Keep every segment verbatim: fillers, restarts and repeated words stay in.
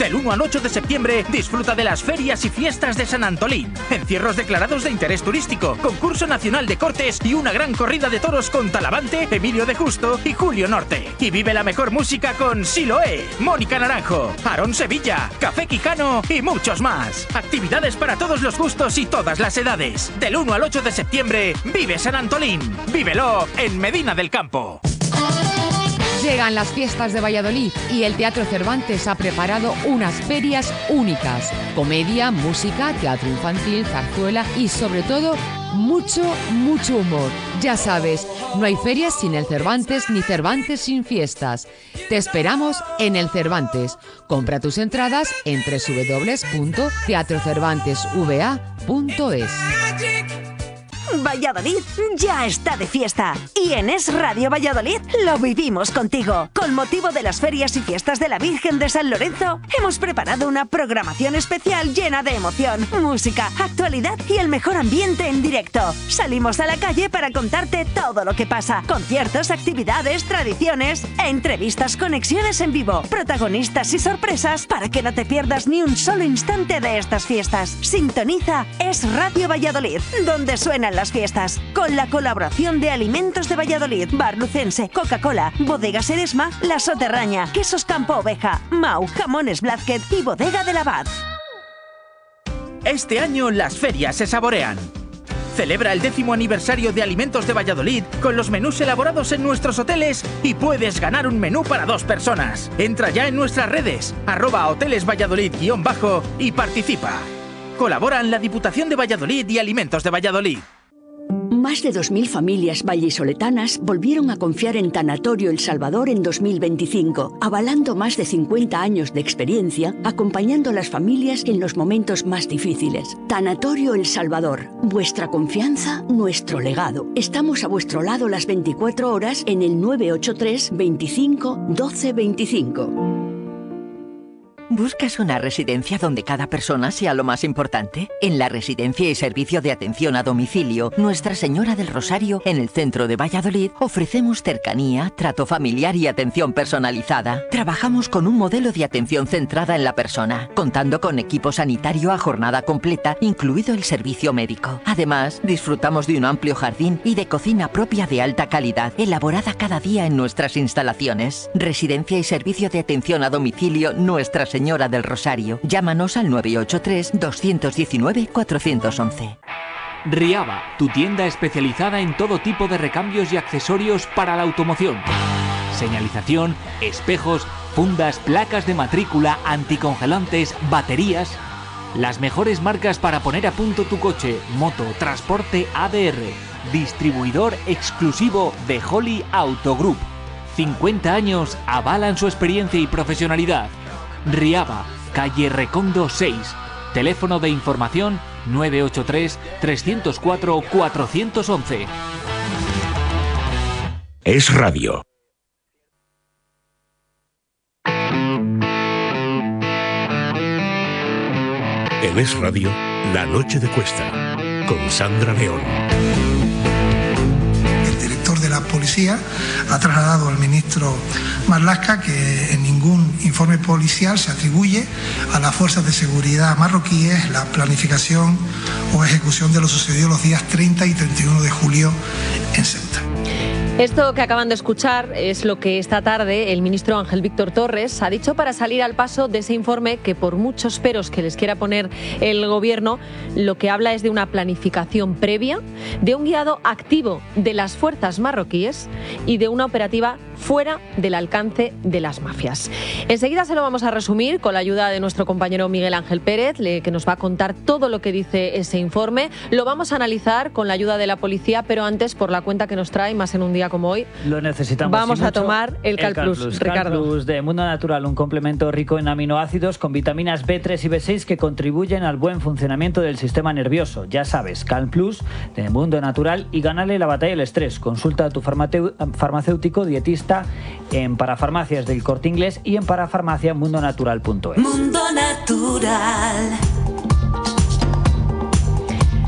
Del uno al ocho de septiembre, disfruta de las ferias y fiestas de San Antolín. Encierros declarados de interés turístico, concurso nacional de cortes y una gran corrida de toros con Talavante, Emilio de Justo y Julio Norte. Y vive la mejor música con Siloé, Mónica Naranjo, Aarón Sevilla, Café Quijano y muchos más. Actividades para todos los gustos y todas las edades. Del uno al ocho de septiembre, vive San Antolín. Vívelo en Medina del Campo. Llegan las fiestas de Valladolid y el Teatro Cervantes ha preparado unas ferias únicas. Comedia, música, teatro infantil, zarzuela y sobre todo mucho, mucho humor. Ya sabes, no hay ferias sin el Cervantes ni Cervantes sin fiestas. Te esperamos en el Cervantes. Compra tus entradas en doble u doble u doble u punto teatro cervantes v a punto es. Valladolid ya está de fiesta y en Es Radio Valladolid lo vivimos contigo. Con motivo de las ferias y fiestas de la Virgen de San Lorenzo, hemos preparado una programación especial llena de emoción, música, actualidad y el mejor ambiente en directo. Salimos a la calle para contarte todo lo que pasa. Conciertos, actividades, tradiciones, entrevistas, conexiones en vivo, protagonistas y sorpresas para que no te pierdas ni un solo instante de estas fiestas. Sintoniza Es Radio Valladolid, donde suenan las fiestas, con la colaboración de Alimentos de Valladolid, Bar Lucense, Coca-Cola, Bodegas Eresma, La Soterraña, Quesos Campo Oveja, Mau, Jamones Blázquez y Bodega del Abad. Este año las ferias se saborean. Celebra el décimo aniversario de Alimentos de Valladolid con los menús elaborados en nuestros hoteles y puedes ganar un menú para dos personas. Entra ya en nuestras redes, arroba hoteles Valladolid guión bajo y participa. Colaboran la Diputación de Valladolid y Alimentos de Valladolid. Más de dos mil familias vallisoletanas volvieron a confiar en Tanatorio El Salvador en dos mil veinticinco, avalando más de cincuenta años de experiencia, acompañando a las familias en los momentos más difíciles. Tanatorio El Salvador, vuestra confianza, nuestro legado. Estamos a vuestro lado las veinticuatro horas en el nueve ocho tres, veinticinco, doce veinticinco. ¿Buscas una residencia donde cada persona sea lo más importante? En la Residencia y Servicio de Atención a Domicilio Nuestra Señora del Rosario, en el centro de Valladolid, ofrecemos cercanía, trato familiar y atención personalizada. Trabajamos con un modelo de atención centrada en la persona, contando con equipo sanitario a jornada completa, incluido el servicio médico. Además, disfrutamos de un amplio jardín y de cocina propia de alta calidad, elaborada cada día en nuestras instalaciones. Residencia y Servicio de Atención a Domicilio Nuestra Señora del Rosario. Llámanos al nueve ocho tres, dos uno nueve, cuatro uno uno. Riaba, tu tienda especializada en todo tipo de recambios y accesorios para la automoción. Señalización, espejos, fundas, placas de matrícula, anticongelantes, baterías. Las mejores marcas para poner a punto tu coche, moto, transporte A D R. Distribuidor exclusivo de Holly Auto Group. cincuenta años avalan su experiencia y profesionalidad. Riaba, calle Recondo seis. Teléfono de información nueve ocho tres, tres cero cuatro, cuatro uno uno. Es Radio. En Es Radio, La Noche de Cuesta, con Sandra León. De la policía ha trasladado al ministro Marlaska que en ningún informe policial se atribuye a las fuerzas de seguridad marroquíes la planificación o ejecución de lo sucedido los días treinta y treinta y uno de julio en Ceuta. Esto que acaban de escuchar es lo que esta tarde el ministro Ángel Víctor Torres ha dicho para salir al paso de ese informe que, por muchos peros que les quiera poner el gobierno, lo que habla es de una planificación previa, de un guiado activo de las fuerzas marroquíes y de una operativa fuera del alcance de las mafias. Enseguida se lo vamos a resumir con la ayuda de nuestro compañero Miguel Ángel Pérez, que nos va a contar todo lo que dice ese informe. Lo vamos a analizar con la ayuda de la policía, pero antes, por la cuenta que nos trae, más en un día como hoy, lo necesitamos. Vamos a mucho. tomar el Calplus, Calplus, Ricardo. Calplus de Mundo Natural, un complemento rico en aminoácidos con vitaminas B tres y B seis que contribuyen al buen funcionamiento del sistema nervioso. Ya sabes, Calplus de Mundo Natural, y gánale la batalla del estrés. Consulta a tu farmacéutico dietista en parafarmacias del Corte Inglés y en parafarmacia mundo natural punto es. Mundo Natural.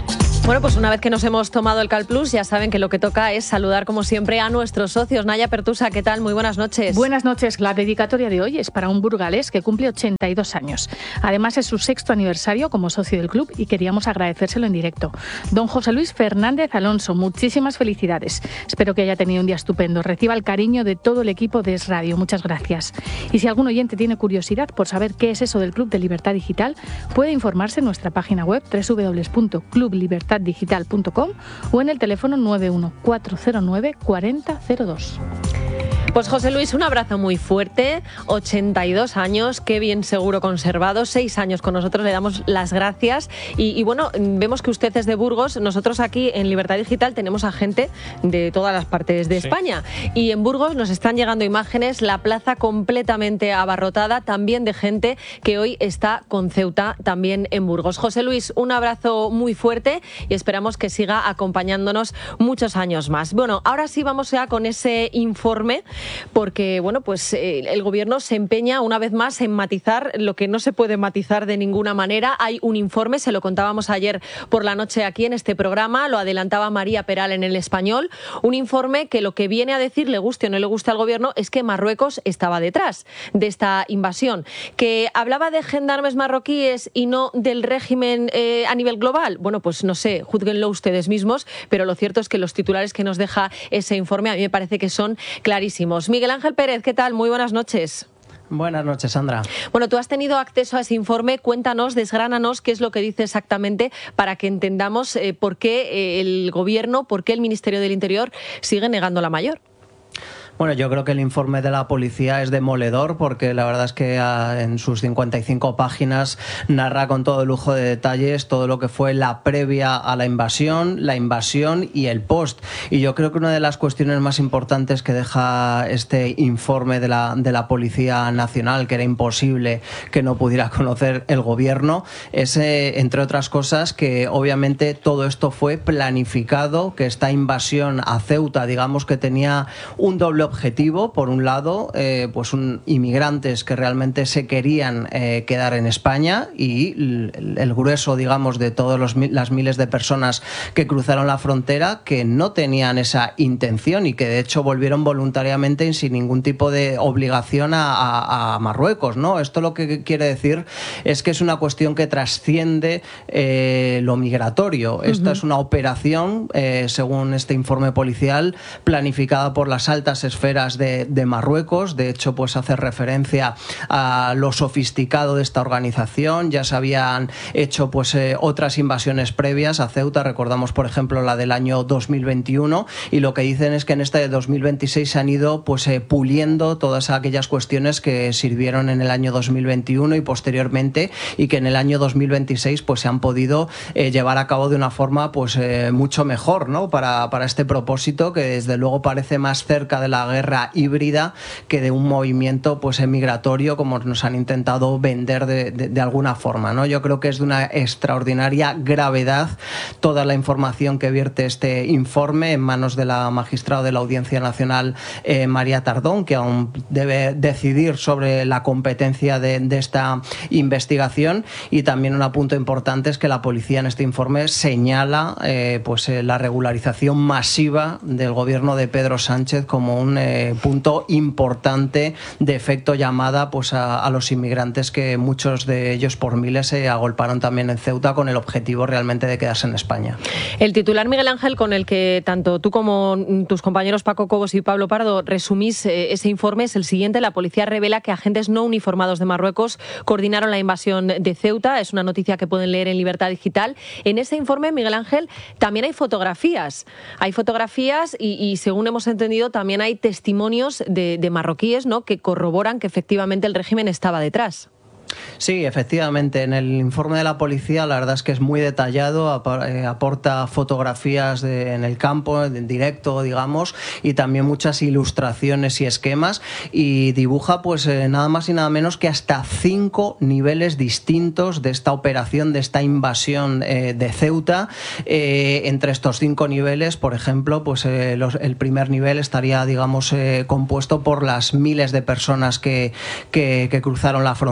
Bueno, pues una vez que nos hemos tomado el CalPlus, ya saben que lo que toca es saludar como siempre a nuestros socios. Naya Pertusa, ¿qué tal? Muy buenas noches. Buenas noches. La dedicatoria de hoy es para un burgalés que cumple ochenta y dos años. Además es su sexto aniversario como socio del club y queríamos agradecérselo en directo. Don José Luis Fernández Alonso, muchísimas felicidades. Espero que haya tenido un día estupendo. Reciba el cariño de todo el equipo de Es Radio. Muchas gracias. Y si algún oyente tiene curiosidad por saber qué es eso del Club de Libertad Digital, puede informarse en nuestra página web doble u doble u doble u punto club libertad digital punto com o en el teléfono nueve uno cuatro cero nueve cuarenta cero dos. Pues José Luis, un abrazo muy fuerte, ochenta y dos años, qué bien seguro conservado, seis años con nosotros, le damos las gracias y, y bueno, vemos que usted es de Burgos, nosotros aquí en Libertad Digital tenemos a gente de todas las partes de sí. España y en Burgos nos están llegando imágenes, la plaza completamente abarrotada, también de gente que hoy está con Ceuta también en Burgos. José Luis, un abrazo muy fuerte y esperamos que siga acompañándonos muchos años más. Bueno, ahora sí vamos ya con ese informe, porque bueno, pues eh, el gobierno se empeña una vez más en matizar lo que no se puede matizar de ninguna manera. Hay un informe, se lo contábamos ayer por la noche aquí en este programa, lo adelantaba María Peral en El Español, un informe que lo que viene a decir, le guste o no le guste al gobierno, es que Marruecos estaba detrás de esta invasión, que hablaba de gendarmes marroquíes y no del régimen eh, a nivel global. Bueno, pues no sé, júzguenlo ustedes mismos, pero lo cierto es que los titulares que nos deja ese informe a mí me parece que son clarísimos. Miguel Ángel Pérez, ¿qué tal? Muy buenas noches. Buenas noches, Sandra. Bueno, tú has tenido acceso a ese informe. Cuéntanos, desgránanos qué es lo que dice exactamente para que entendamos eh, por qué eh, el Gobierno, por qué el Ministerio del Interior sigue negando la mayor. Bueno, yo creo que el informe de la policía es demoledor porque la verdad es que a, en sus cincuenta y cinco páginas narra con todo lujo de detalles todo lo que fue la previa a la invasión, la invasión y el post. Y yo creo que una de las cuestiones más importantes que deja este informe de la, de la Policía Nacional, que era imposible que no pudiera conocer el gobierno, es, eh, entre otras cosas, que obviamente todo esto fue planificado, que esta invasión a Ceuta, digamos que tenía un doble objetivo. Por un lado, eh, pues un, inmigrantes que realmente se querían eh, quedar en España y el, el grueso, digamos, de todas las miles de personas que cruzaron la frontera que no tenían esa intención y que de hecho volvieron voluntariamente y sin ningún tipo de obligación a, a, a Marruecos, ¿no? Esto lo que quiere decir es que es una cuestión que trasciende eh, lo migratorio. Esta uh-huh. es una operación, eh, según este informe policial, planificada por las altas esferas De, de Marruecos. De hecho, pues hace referencia a lo sofisticado de esta organización. Ya se habían hecho pues eh, otras invasiones previas a Ceuta. Recordamos, por ejemplo, la del año dos mil veintiuno, y lo que dicen es que en este de dos mil veintiséis se han ido pues eh, puliendo todas aquellas cuestiones que sirvieron en el año dos mil veintiuno y posteriormente, y que en el año dos mil veintiséis pues se han podido eh, llevar a cabo de una forma pues eh, mucho mejor, ¿no? Para, para este propósito, que desde luego parece más cerca de la guerra híbrida que de un movimiento pues migratorio como nos han intentado vender de, de, de alguna forma, ¿no? Yo creo que es de una extraordinaria gravedad toda la información que vierte este informe en manos de la magistrada de la Audiencia Nacional, eh, María Tardón, que aún debe decidir sobre la competencia de, de esta investigación. Y también un punto importante es que la policía en este informe señala eh, pues eh, la regularización masiva del gobierno de Pedro Sánchez como un eh, punto importante de efecto llamada pues a, a los inmigrantes, que muchos de ellos por miles se agolparon también en Ceuta con el objetivo realmente de quedarse en España. El titular, Miguel Ángel, con el que tanto tú como tus compañeros Paco Cobos y Pablo Pardo resumís eh, ese informe es el siguiente: la policía revela que agentes no uniformados de Marruecos coordinaron la invasión de Ceuta. Es una noticia que pueden leer en Libertad Digital. En ese informe, Miguel Ángel, también hay fotografías. Hay fotografías y, y según hemos entendido, también hay testimonios de, de marroquíes, ¿no?, que corroboran que efectivamente el régimen estaba detrás. Sí, efectivamente, en el informe de la policía la verdad es que es muy detallado, aporta fotografías de, en el campo, en directo, digamos, y también muchas ilustraciones y esquemas, y dibuja pues eh, nada más y nada menos que hasta cinco niveles distintos de esta operación, de esta invasión eh, de Ceuta. Eh, entre estos cinco niveles, por ejemplo, pues eh, los, el primer nivel estaría, digamos, eh, compuesto por las miles de personas que, que, que cruzaron la frontera,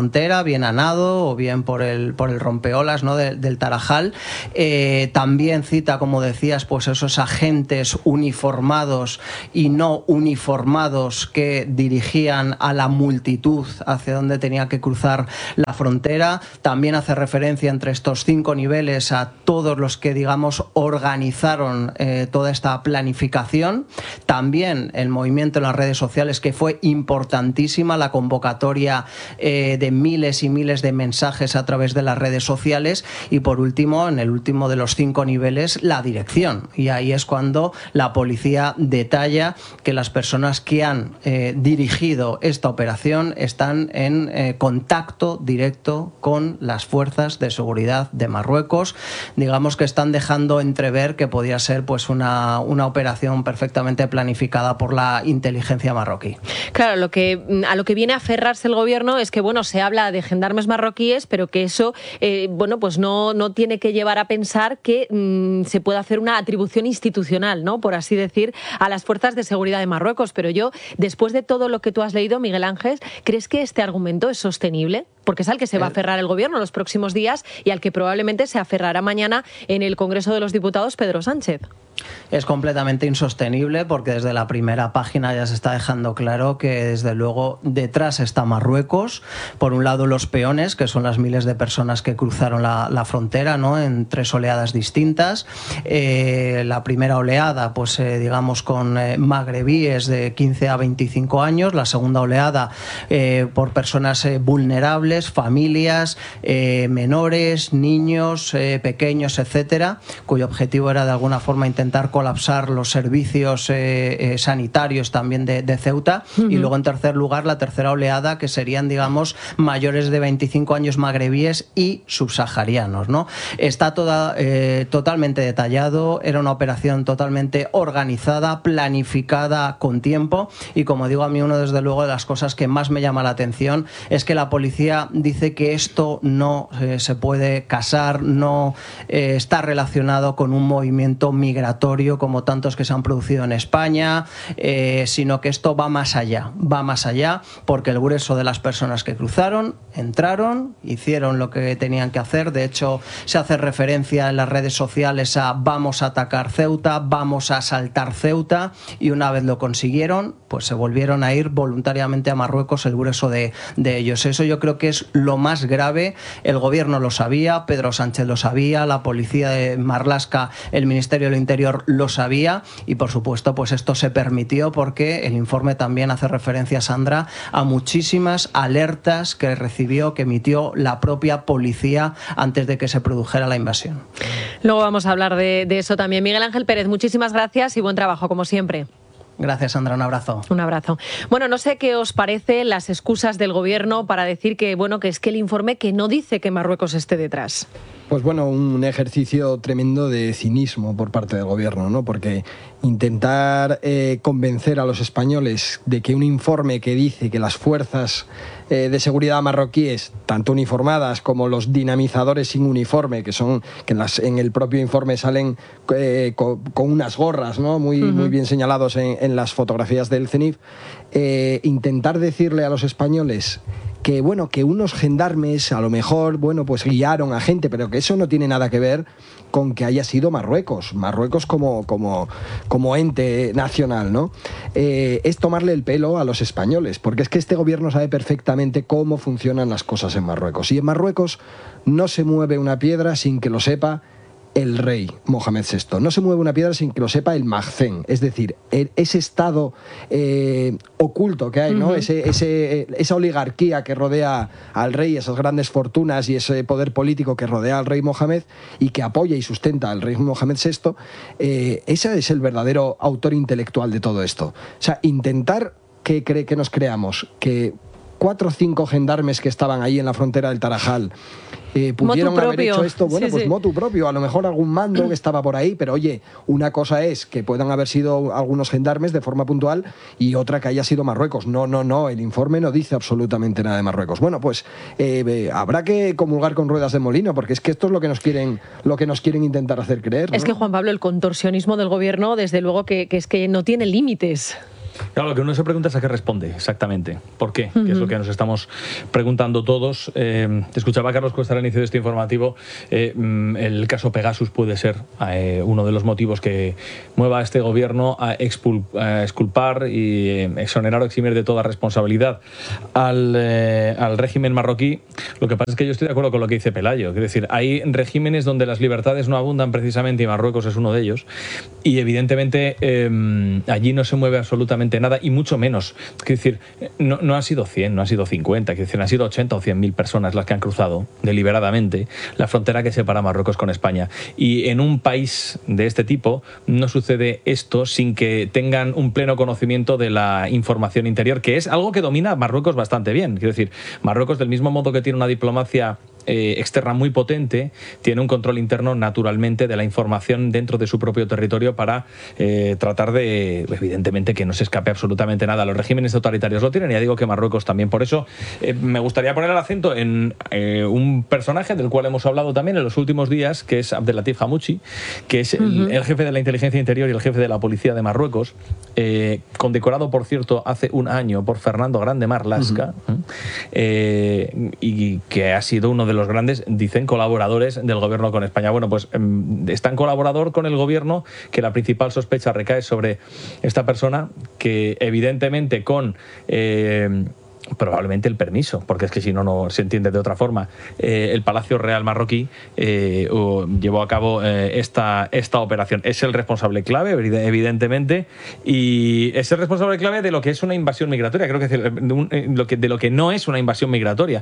bien a nado o bien por el, por el rompeolas, ¿no?, de, del Tarajal. Eh, también cita, como decías, pues esos agentes uniformados y no uniformados que dirigían a la multitud hacia donde tenía que cruzar la frontera. También hace referencia entre estos cinco niveles a todos los que, digamos, organizaron eh, toda esta planificación. También el movimiento en las redes sociales, que fue importantísima, la convocatoria eh, de miles y miles de mensajes a través de las redes sociales. Y por último, en el último de los cinco niveles, la dirección. Y ahí es cuando la policía detalla que las personas que han eh, dirigido esta operación están en eh, contacto directo con las fuerzas de seguridad de Marruecos. Digamos que están dejando entrever que podía ser pues una, una operación perfectamente planificada por la inteligencia marroquí. Claro, lo que, a lo que viene a aferrarse el gobierno es que, bueno, se habla de gendarmes marroquíes, pero que eso, eh, bueno, pues no, no tiene que llevar a pensar que mmm, se pueda hacer una atribución institucional, ¿no?, por así decir, a las fuerzas de seguridad de Marruecos. Pero yo, después de todo lo que tú has leído, Miguel Ángel, ¿crees que este argumento es sostenible? Porque es al que se va a aferrar el gobierno en los próximos días y al que probablemente se aferrará mañana en el Congreso de los Diputados Pedro Sánchez. Es completamente insostenible porque desde la primera página ya se está dejando claro que desde luego detrás está Marruecos. Por un lado los peones, que son las miles de personas que cruzaron la, la frontera, ¿no?, en tres oleadas distintas. Eh, la primera oleada, pues eh, digamos con eh, magrebíes de quince a veinticinco años. La segunda oleada eh, por personas eh, vulnerables, familias, eh, menores, niños, eh, pequeños, etcétera, cuyo objetivo era de alguna forma intentar intentar colapsar los servicios eh, eh, sanitarios también de, de Ceuta. Uh-huh. Y luego, en tercer lugar, la tercera oleada, que serían, digamos, mayores de veinticinco años magrebíes y subsaharianos, ¿no? Está toda, eh, totalmente detallado, era una operación totalmente organizada, planificada con tiempo, y como digo, a mí una desde luego de las cosas que más me llama la atención es que la policía dice que esto no eh, se puede casar, no eh, está relacionado con un movimiento migratorio como tantos que se han producido en España, eh, sino que esto va más allá, va más allá, porque el grueso de las personas que cruzaron, entraron, hicieron lo que tenían que hacer. De hecho, se hace referencia en las redes sociales a vamos a atacar Ceuta, vamos a asaltar Ceuta, y una vez lo consiguieron, pues se volvieron a ir voluntariamente a Marruecos el grueso de, de ellos. Eso yo creo que es lo más grave. El gobierno lo sabía, Pedro Sánchez lo sabía, la policía de Marlaska, el Ministerio del Interior lo sabía, y por supuesto pues esto se permitió porque el informe también hace referencia, Sandra, a muchísimas alertas que recibió, que emitió la propia policía antes de que se produjera la invasión. Luego vamos a hablar de, de eso también. Miguel Ángel Pérez, muchísimas gracias y buen trabajo como siempre. Gracias, Sandra, un abrazo. Un abrazo. Bueno, no sé qué os parece las excusas del gobierno para decir que, bueno, que es que el informe que no dice que Marruecos esté detrás. Pues bueno, un ejercicio tremendo de cinismo por parte del gobierno, ¿no? Porque intentar eh, convencer a los españoles de que un informe que dice que las fuerzas eh, de seguridad marroquíes, tanto uniformadas como los dinamizadores sin uniforme, que son que en, las, en el propio informe salen eh, con, con unas gorras, ¿no?, muy, uh-huh. muy bien señalados en, en las fotografías del CENIF, eh, intentar decirle a los españoles que bueno, que unos gendarmes a lo mejor, bueno, pues guiaron a gente, pero que eso no tiene nada que ver con que haya sido Marruecos, Marruecos como, como, como ente nacional, ¿no? Eh, es tomarle el pelo a los españoles, porque es que este gobierno sabe perfectamente cómo funcionan las cosas en Marruecos, y en Marruecos no se mueve una piedra sin que lo sepa el rey Mohamed sexto. No se mueve una piedra sin que lo sepa el Magzen, es decir, el, ese estado eh, oculto que hay, ¿no? Uh-huh. ese, ese, esa oligarquía que rodea al rey, esas grandes fortunas y ese poder político que rodea al rey Mohamed y que apoya y sustenta al rey Mohamed sexto, eh, ese es el verdadero autor intelectual de todo esto. O sea, intentar que, cre- que nos creamos que cuatro o cinco gendarmes que estaban ahí en la frontera del Tarajal Eh, pudieron haber hecho esto, bueno, sí, pues sí. motu propio, a lo mejor algún mando que estaba por ahí, pero oye, una cosa es que puedan haber sido algunos gendarmes de forma puntual y otra que haya sido Marruecos. No, no, no, el informe no dice absolutamente nada de Marruecos. Bueno, pues eh, eh, habrá que comulgar con ruedas de molino, porque es que esto es lo que nos quieren, lo que nos quieren intentar hacer creer, ¿no? Es que, Juan Pablo, el contorsionismo del gobierno, desde luego que, que es que no tiene límites. Claro, lo que uno se pregunta es a qué responde exactamente. ¿Por qué? Uh-huh. Que es lo que nos estamos preguntando todos. Eh, te escuchaba Carlos Cuesta al inicio de este informativo. Eh, el caso Pegasus puede ser eh, uno de los motivos que mueva a este gobierno a, expul a exculpar y eh, exonerar o eximir de toda responsabilidad al, eh, al régimen marroquí. Lo que pasa es que yo estoy de acuerdo con lo que dice Pelayo. Es decir, hay regímenes donde las libertades no abundan precisamente y Marruecos es uno de ellos. Y evidentemente eh, allí no se mueve absolutamente nada y mucho menos. Es decir, no, no han sido cien, no han sido cincuenta, es decir, han sido ochenta o cien mil personas las que han cruzado deliberadamente la frontera que separa Marruecos con España. Y en un país de este tipo no sucede esto sin que tengan un pleno conocimiento de la información interior, que es algo que domina Marruecos bastante bien. Quiero decir, Marruecos, del mismo modo que tiene una diplomacia Eh, externa muy potente, tiene un control interno naturalmente de la información dentro de su propio territorio para eh, tratar de, evidentemente, que no se escape absolutamente nada. Los regímenes totalitarios lo tienen, y ya digo que Marruecos también. Por eso eh, me gustaría poner el acento en eh, un personaje del cual hemos hablado también en los últimos días, que es Abdelatif Hamouchi, que es el, uh-huh. el jefe de la inteligencia interior y el jefe de la policía de Marruecos, eh, condecorado, por cierto, hace un año por Fernando Grande Marlaska, uh-huh. eh, y que ha sido uno de los grandes, dicen, colaboradores del gobierno con España. Bueno, pues eh, es tan colaborador con el gobierno que la principal sospecha recae sobre esta persona, que evidentemente con eh, probablemente el permiso, porque es que si no, no se entiende de otra forma, eh, el Palacio Real marroquí eh, uh, llevó a cabo eh, esta, esta operación. Es el responsable clave, evidentemente, y es el responsable clave de lo que es una invasión migratoria. Creo que de, un, lo que de lo que no es una invasión migratoria.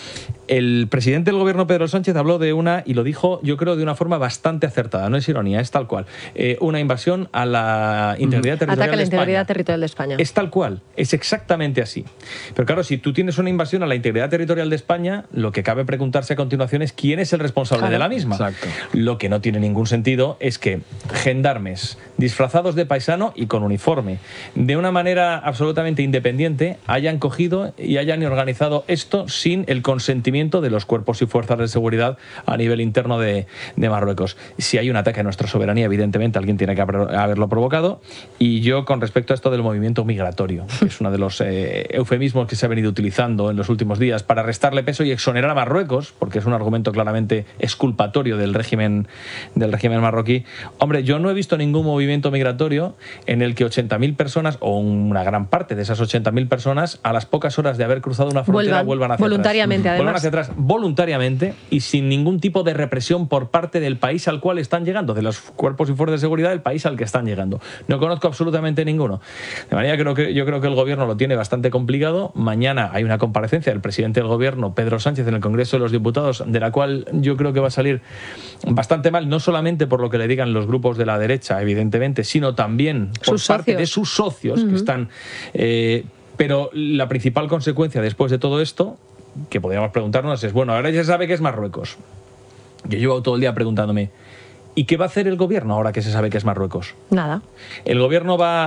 El presidente del gobierno, Pedro Sánchez, habló de una, y lo dijo, yo creo, de una forma bastante acertada, no es ironía, es tal cual, eh, una invasión a la integridad territorial Ataque a la de integridad España. territorial de España. Es tal cual, es exactamente así. Pero claro, si tú tienes una invasión a la integridad territorial de España, lo que cabe preguntarse a continuación es quién es el responsable claro. de la misma. Exacto. Lo que no tiene ningún sentido es que gendarmes disfrazados de paisano y con uniforme, de una manera absolutamente independiente, hayan cogido y hayan organizado esto sin el consentimiento de los cuerpos y fuerzas de seguridad a nivel interno de, de Marruecos. Si hay un ataque a nuestra soberanía, evidentemente alguien tiene que haberlo provocado. Y yo, con respecto a esto del movimiento migratorio, que es uno de los eh, eufemismos que se ha venido utilizando en los últimos días para restarle peso y exonerar a Marruecos, porque es un argumento claramente exculpatorio del régimen, del régimen marroquí. Hombre, yo no he visto ningún movimiento migratorio en el que ochenta mil personas, o una gran parte de esas ochenta mil personas, a las pocas horas de haber cruzado una frontera, vuelvan, vuelvan hacia voluntariamente, atrás. Además. Vuelvan hacia atrás voluntariamente y sin ningún tipo de represión por parte del país al cual están llegando, de los cuerpos y fuerzas de seguridad del país al que están llegando. No conozco absolutamente ninguno. De manera que, creo que yo creo que el gobierno lo tiene bastante complicado. Mañana hay una comparecencia del presidente del gobierno, Pedro Sánchez, en el Congreso de los Diputados, de la cual yo creo que va a salir bastante mal, no solamente por lo que le digan los grupos de la derecha, evidentemente, sino también por sus parte socios. de sus socios Uh-huh. que están... Eh, pero la principal consecuencia después de todo esto, que podríamos preguntarnos, es, bueno, ahora ya se sabe que es Marruecos. Yo llevo todo el día preguntándome, ¿y qué va a hacer el gobierno ahora que se sabe que es Marruecos? Nada. ¿El gobierno va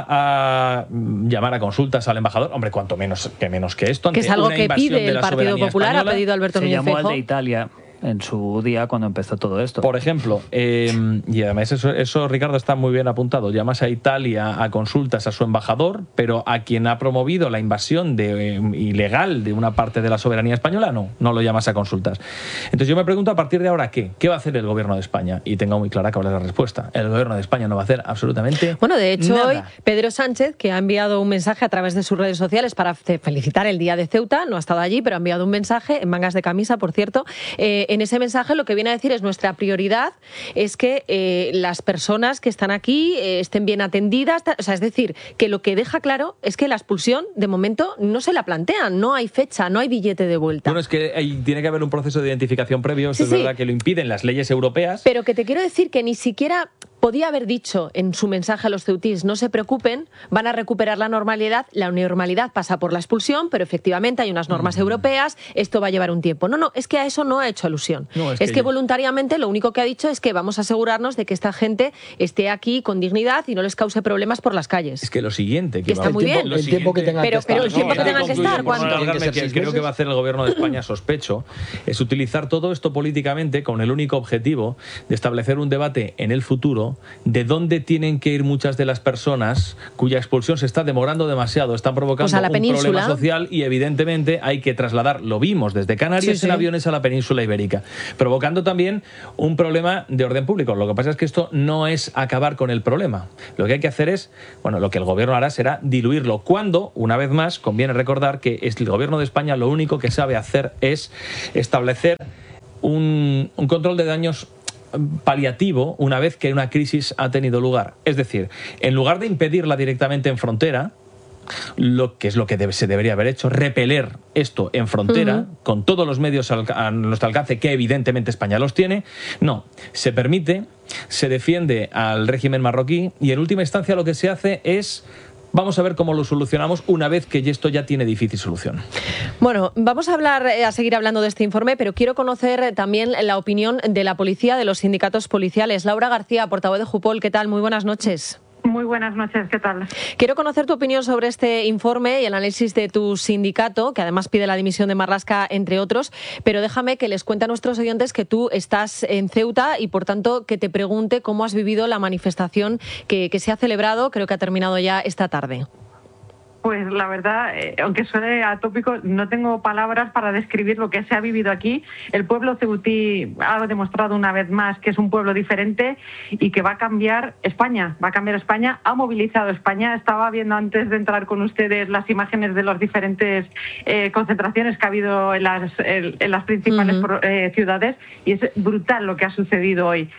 a llamar a consultas al embajador? Hombre, cuanto menos que menos que esto. Que es algo que pide el Partido Popular, ha pedido Alberto Núñez Feijóo. Se llamó al de Italia en su día cuando empezó todo esto. Por ejemplo, eh, y además eso, eso, Ricardo, está muy bien apuntado, llamas a Italia a consultas a su embajador, pero a quien ha promovido la invasión de, eh, ilegal de una parte de la soberanía española, no, no lo llamas a consultas. Entonces yo me pregunto, a partir de ahora, ¿qué? ¿Qué va a hacer el gobierno de España? Y tengo muy clara cuál es la respuesta. El gobierno de España no va a hacer absolutamente Bueno, de hecho, nada. hoy Pedro Sánchez, que ha enviado un mensaje a través de sus redes sociales para felicitar el Día de Ceuta, no ha estado allí, pero ha enviado un mensaje, en mangas de camisa, por cierto. Eh, en ese mensaje lo que viene a decir es: nuestra prioridad es que eh, las personas que están aquí eh, estén bien atendidas. O sea, es decir, que lo que deja claro es que la expulsión, de momento, no se la plantean, no hay fecha, no hay billete de vuelta. Bueno, es que hay, tiene que haber un proceso de identificación previo, eso Sí, es sí. verdad que lo impiden las leyes europeas. Pero que te quiero decir que ni siquiera podía haber dicho en su mensaje a los ceutís: no se preocupen, van a recuperar la normalidad. La normalidad pasa por la expulsión, pero efectivamente hay unas normas mm. europeas, esto va a llevar un tiempo. No, no, es que a eso no ha hecho alusión. No, es es que, que yo... voluntariamente lo único que ha dicho es que vamos a asegurarnos de que esta gente esté aquí con dignidad y no les cause problemas por las calles. Es que lo siguiente... Que y está va... muy el bien. Tiempo, el siguiente... tiempo que tengan pero, que estar. pero el tiempo no, que tengan que estar, ¿cuánto? Que, que creo que va a hacer el gobierno de España, sospecho, es utilizar todo esto políticamente con el único objetivo de establecer un debate en el futuro claro de dónde tienen que ir muchas de las personas cuya expulsión se está demorando demasiado, están provocando pues un problema social y evidentemente hay que trasladar, lo vimos desde Canarias sí, en sí. aviones a la península ibérica, provocando también un problema de orden público. Lo que pasa es que esto no es acabar con el problema. Lo que hay que hacer es, bueno, lo que el gobierno hará será diluirlo, cuando, una vez más, conviene recordar que el gobierno de España lo único que sabe hacer es establecer un, un control de daños paliativo una vez que una crisis ha tenido lugar. Es decir, en lugar de impedirla directamente en frontera, lo que es lo que debe, se debería haber hecho, repeler esto en frontera, uh-huh. con todos los medios al, a nuestro alcance, que evidentemente España los tiene, no, se permite, se defiende al régimen marroquí y en última instancia lo que se hace es... Vamos a ver cómo lo solucionamos una vez que esto ya tiene difícil solución. Bueno, vamos a hablar, a seguir hablando de este informe, pero quiero conocer también la opinión de la policía, de los sindicatos policiales. Laura García, portavoz de Jupol, ¿qué tal? Muy buenas noches. Muy buenas noches, ¿qué tal? Quiero conocer tu opinión sobre este informe y el análisis de tu sindicato, que además pide la dimisión de Marlaska, entre otros, pero déjame que les cuente a nuestros oyentes que tú estás en Ceuta y, por tanto, que te pregunte cómo has vivido la manifestación que, que se ha celebrado, creo que ha terminado ya esta tarde. Pues la verdad, eh, aunque suene atópico, no tengo palabras para describir lo que se ha vivido aquí. El pueblo ceutí ha demostrado una vez más que es un pueblo diferente y que va a cambiar España, va a cambiar España, ha movilizado España. Estaba viendo antes de entrar con ustedes las imágenes de las diferentes eh, concentraciones que ha habido en las, en, en las principales uh-huh. eh, ciudades y es brutal lo que ha sucedido hoy.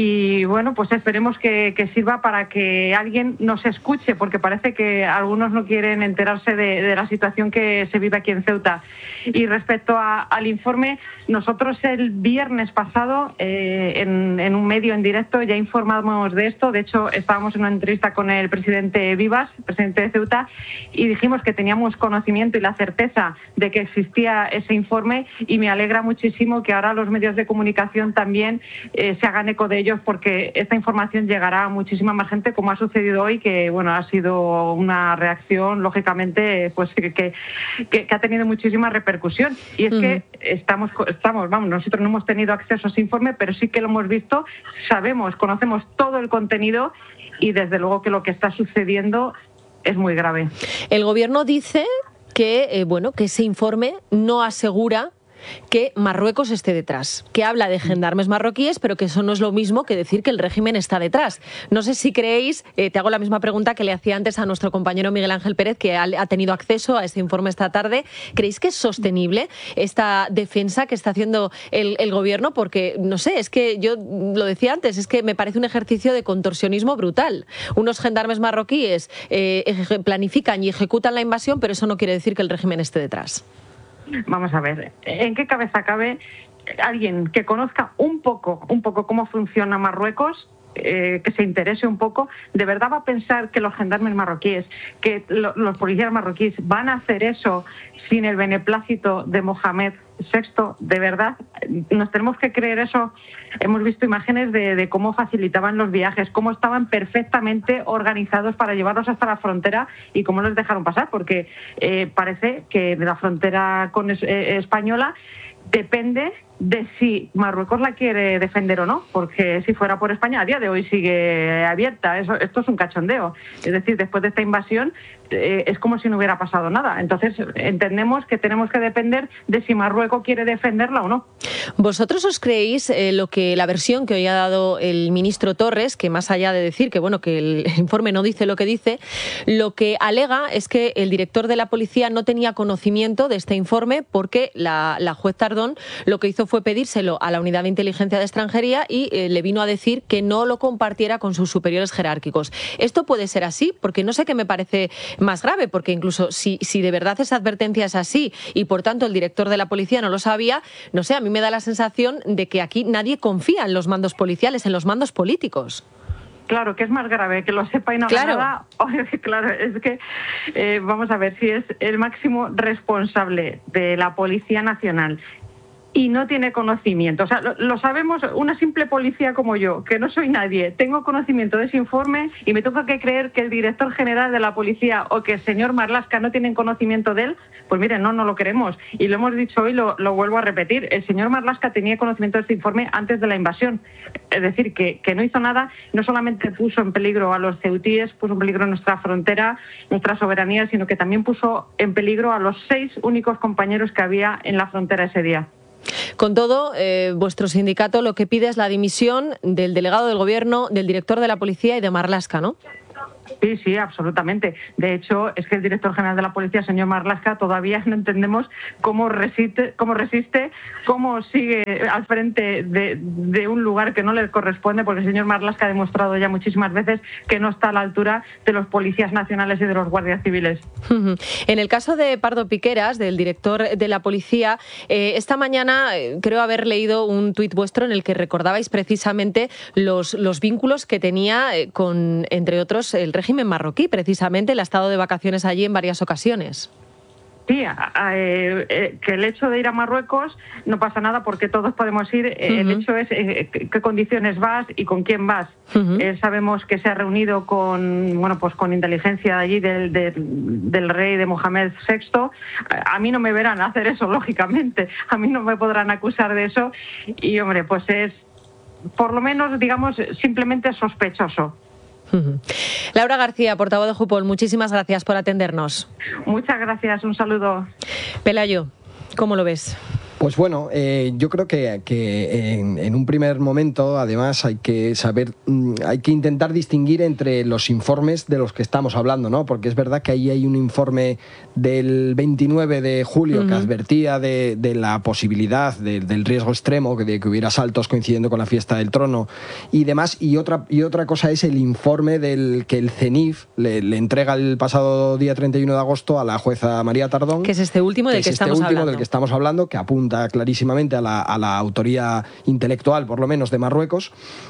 Y bueno, pues esperemos que, que sirva para que alguien nos escuche, porque parece que algunos no quieren enterarse de, de la situación que se vive aquí en Ceuta. Y respecto a, al informe, nosotros el viernes pasado eh, en, en un medio en directo ya informamos de esto. De hecho, estábamos en una entrevista con el presidente Vivas, presidente de Ceuta, y dijimos que teníamos conocimiento y la certeza de que existía ese informe, y me alegra muchísimo que ahora los medios de comunicación también eh, se hagan eco de ellos, porque esta información llegará a muchísima más gente, como ha sucedido hoy, que bueno, ha sido una reacción lógicamente pues que, que, que ha tenido muchísima repercusión. Y es uh-huh. que estamos, estamos, vamos, nosotros no hemos tenido acceso a ese informe, pero sí que lo hemos visto, sabemos, conocemos todo el contenido y desde luego que lo que está sucediendo es muy grave. El gobierno dice que eh, bueno, que ese informe no asegura que Marruecos esté detrás, que habla de gendarmes marroquíes, pero que eso no es lo mismo que decir que el régimen está detrás. No sé si creéis, eh, te hago la misma pregunta que le hacía antes a nuestro compañero Miguel Ángel Pérez, que ha, ha tenido acceso a este informe esta tarde. ¿Creéis que es sostenible esta defensa que está haciendo el, el gobierno? Porque, no sé, es que yo lo decía antes, es que me parece un ejercicio de contorsionismo brutal. Unos gendarmes marroquíes eh, planifican y ejecutan la invasión, pero eso no quiere decir que el régimen esté detrás. Vamos a ver, ¿en qué cabeza cabe alguien que conozca un poco, un poco cómo funciona Marruecos, eh, que se interese un poco, de verdad va a pensar que los gendarmes marroquíes, que lo, los policías marroquíes van a hacer eso sin el beneplácito de Mohamed sexto? De verdad, nos tenemos que creer eso. Hemos visto imágenes de, de cómo facilitaban los viajes, cómo estaban perfectamente organizados para llevarlos hasta la frontera y cómo los dejaron pasar, porque eh, parece que de la frontera con es, eh, española depende de si Marruecos la quiere defender o no, porque si fuera por España a día de hoy sigue abierta. Eso, esto es un cachondeo. Es decir, después de esta invasión eh, es como si no hubiera pasado nada. Entonces entendemos que tenemos que depender de si Marruecos quiere defenderla o no. ¿Vosotros os creéis eh, lo que la versión que hoy ha dado el ministro Torres, que más allá de decir que bueno que el informe no dice lo que dice, lo que alega es que el director de la policía no tenía conocimiento de este informe porque la, la juez Tardón lo que hizo fue pedírselo a la Unidad de Inteligencia de Extranjería y eh, le vino a decir que no lo compartiera con sus superiores jerárquicos. ¿Esto puede ser así? Porque no sé qué me parece más grave, porque incluso si, si de verdad esa advertencia es así y por tanto el director de la policía no lo sabía, no sé, a mí me da la sensación de que aquí nadie confía en los mandos policiales, en los mandos políticos. Claro, que es más grave, que lo sepa y no claro. haga nada. Claro, es que eh, vamos a ver si es el máximo responsable de la Policía Nacional y no tiene conocimiento. O sea, lo, lo sabemos una simple policía como yo, que no soy nadie. Tengo conocimiento de ese informe y me tengo que creer que el director general de la policía o que el señor Marlaska no tienen conocimiento de él. Pues miren, no, no lo queremos. Y lo hemos dicho hoy, lo, lo vuelvo a repetir. El señor Marlaska tenía conocimiento de este informe antes de la invasión. Es decir, que, que no hizo nada, no solamente puso en peligro a los ceutíes, puso en peligro nuestra frontera, nuestra soberanía, sino que también puso en peligro a los seis únicos compañeros que había en la frontera ese día. Con todo, eh, vuestro sindicato lo que pide es la dimisión del delegado del Gobierno, del director de la policía y de Marlaska, ¿no? Sí, sí, absolutamente. De hecho, es que el director general de la policía, señor Marlaska, todavía no entendemos cómo resiste, cómo resiste, cómo sigue al frente de, de un lugar que no le corresponde, porque el señor Marlaska ha demostrado ya muchísimas veces que no está a la altura de los policías nacionales y de los guardias civiles. En el caso de Pardo Piqueras, del director de la policía, eh, esta mañana eh, creo haber leído un tuit vuestro en el que recordabais precisamente los, los vínculos que tenía eh, con, entre otros, el régimen marroquí, precisamente. Él ha estado de vacaciones allí en varias ocasiones. Sí, a, a, eh, que el hecho de ir a Marruecos no pasa nada porque todos podemos ir. Eh, uh-huh. El hecho es eh, qué condiciones vas y con quién vas. Uh-huh. Eh, sabemos que se ha reunido con, bueno, pues con inteligencia allí del, del, del rey de Mohamed sexto. A, a mí no me verán hacer eso, lógicamente. A mí no me podrán acusar de eso. Y, hombre, pues es, por lo menos, digamos, simplemente sospechoso. Laura García, portavoz de Jupol, muchísimas gracias por atendernos. Muchas gracias, un saludo. Pelayo, ¿cómo lo ves? Pues bueno, eh, yo creo que, que en, en un primer momento, además, hay que saber, hay que intentar distinguir entre los informes de los que estamos hablando, ¿no? Porque es verdad que ahí hay un informe del veintinueve de julio uh-huh. que advertía de, de la posibilidad de, del riesgo extremo, de que hubiera asaltos coincidiendo con la fiesta del trono y demás, y otra, y otra cosa es el informe del que el CENIF le, le entrega el pasado día treinta y uno de agosto a la jueza María Tardón. Que es este último del que, que es estamos este último hablando. del que estamos hablando, que apunta clarísimamente a la, a la autoría intelectual, por lo menos, de Marruecos.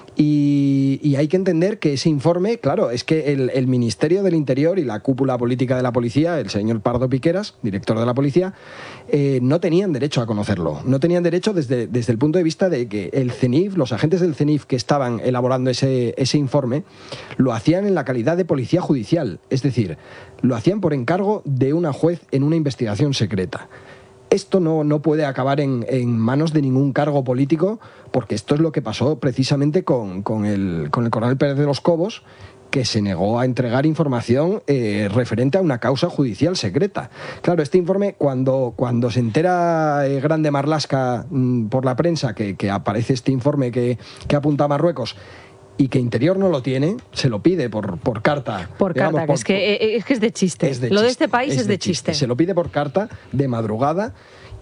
Y, y hay que entender que ese informe, claro, es que el, el Ministerio del Interior y la cúpula política de la policía, el señor Pardo Piqueras, director de la policía, eh, no tenían derecho a conocerlo. No tenían derecho desde, desde el punto de vista de que el CENIF, los agentes del CENIF que estaban elaborando ese, ese informe, lo hacían en la calidad de policía judicial. Es decir, lo hacían por encargo de una juez en una investigación secreta. Esto no, no puede acabar en, en manos de ningún cargo político, porque esto es lo que pasó precisamente con, con, el, con el coronel Pérez de los Cobos, que se negó a entregar información eh, referente a una causa judicial secreta. Claro, este informe, cuando, cuando se entera eh, Grande Marlaska mmm, por la prensa que, que aparece este informe que, que apunta a Marruecos, y que Interior no lo tiene, se lo pide por, por carta. Por digamos, carta, por, que es, que, es que es de chiste. Es de lo chiste, de este país es, es de, de chiste. chiste. Se lo pide por carta, de madrugada.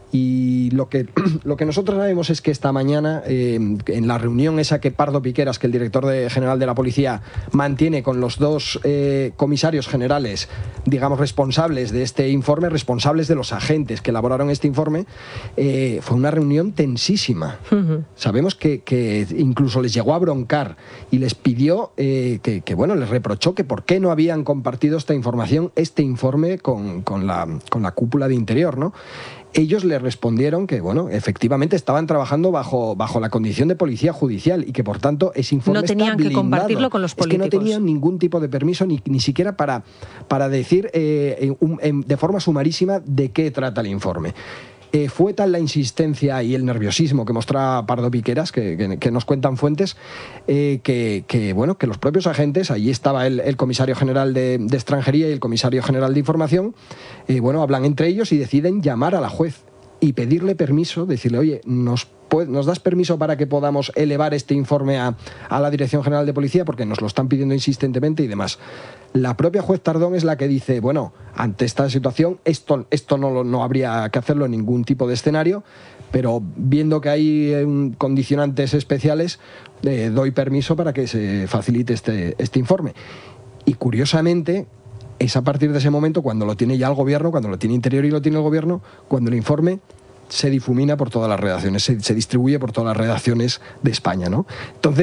Y lo que, lo que nosotros sabemos es que esta mañana, eh, en la reunión esa que Pardo Piqueras, que el director de, general de la policía, mantiene con los dos eh, comisarios generales, digamos, responsables de este informe, responsables de los agentes que elaboraron este informe, eh, fue una reunión tensísima. Uh-huh. Sabemos que, que incluso les llegó a broncar y les pidió, eh, que, que, bueno, les reprochó que por qué no habían compartido esta información, este informe con, con, la, con la cúpula de Interior, ¿no? Ellos le respondieron que, bueno, efectivamente estaban trabajando bajo, bajo la condición de policía judicial y que, por tanto, ese informe no tenían está blindado. que compartirlo con los políticos. Es que no tenían ningún tipo de permiso, ni, ni siquiera para, para decir eh, un, en, de forma sumarísima de qué trata el informe. Eh, fue tal la insistencia y el nerviosismo que mostraba Pardo Piqueras, que, que, que nos cuentan fuentes, eh, que, que, bueno, que los propios agentes, allí estaba el, el comisario general de, de extranjería y el comisario general de información, eh, bueno, hablan entre ellos y deciden llamar a la juez y pedirle permiso, decirle, oye, nos, ¿nos das permiso para que podamos elevar este informe a, a la Dirección General de Policía? Porque nos lo están pidiendo insistentemente y demás. La propia juez Tardón es la que dice, bueno, ante esta situación, esto, esto no, no habría que hacerlo en ningún tipo de escenario, pero viendo que hay eh, condicionantes especiales, eh, doy permiso para que se facilite este, este informe. Y curiosamente, es a partir de ese momento, cuando lo tiene ya el gobierno, cuando lo tiene Interior y lo tiene el gobierno, cuando el informe se difumina por todas las redacciones, se, se distribuye por todas las redacciones de España, ¿no? Entonces,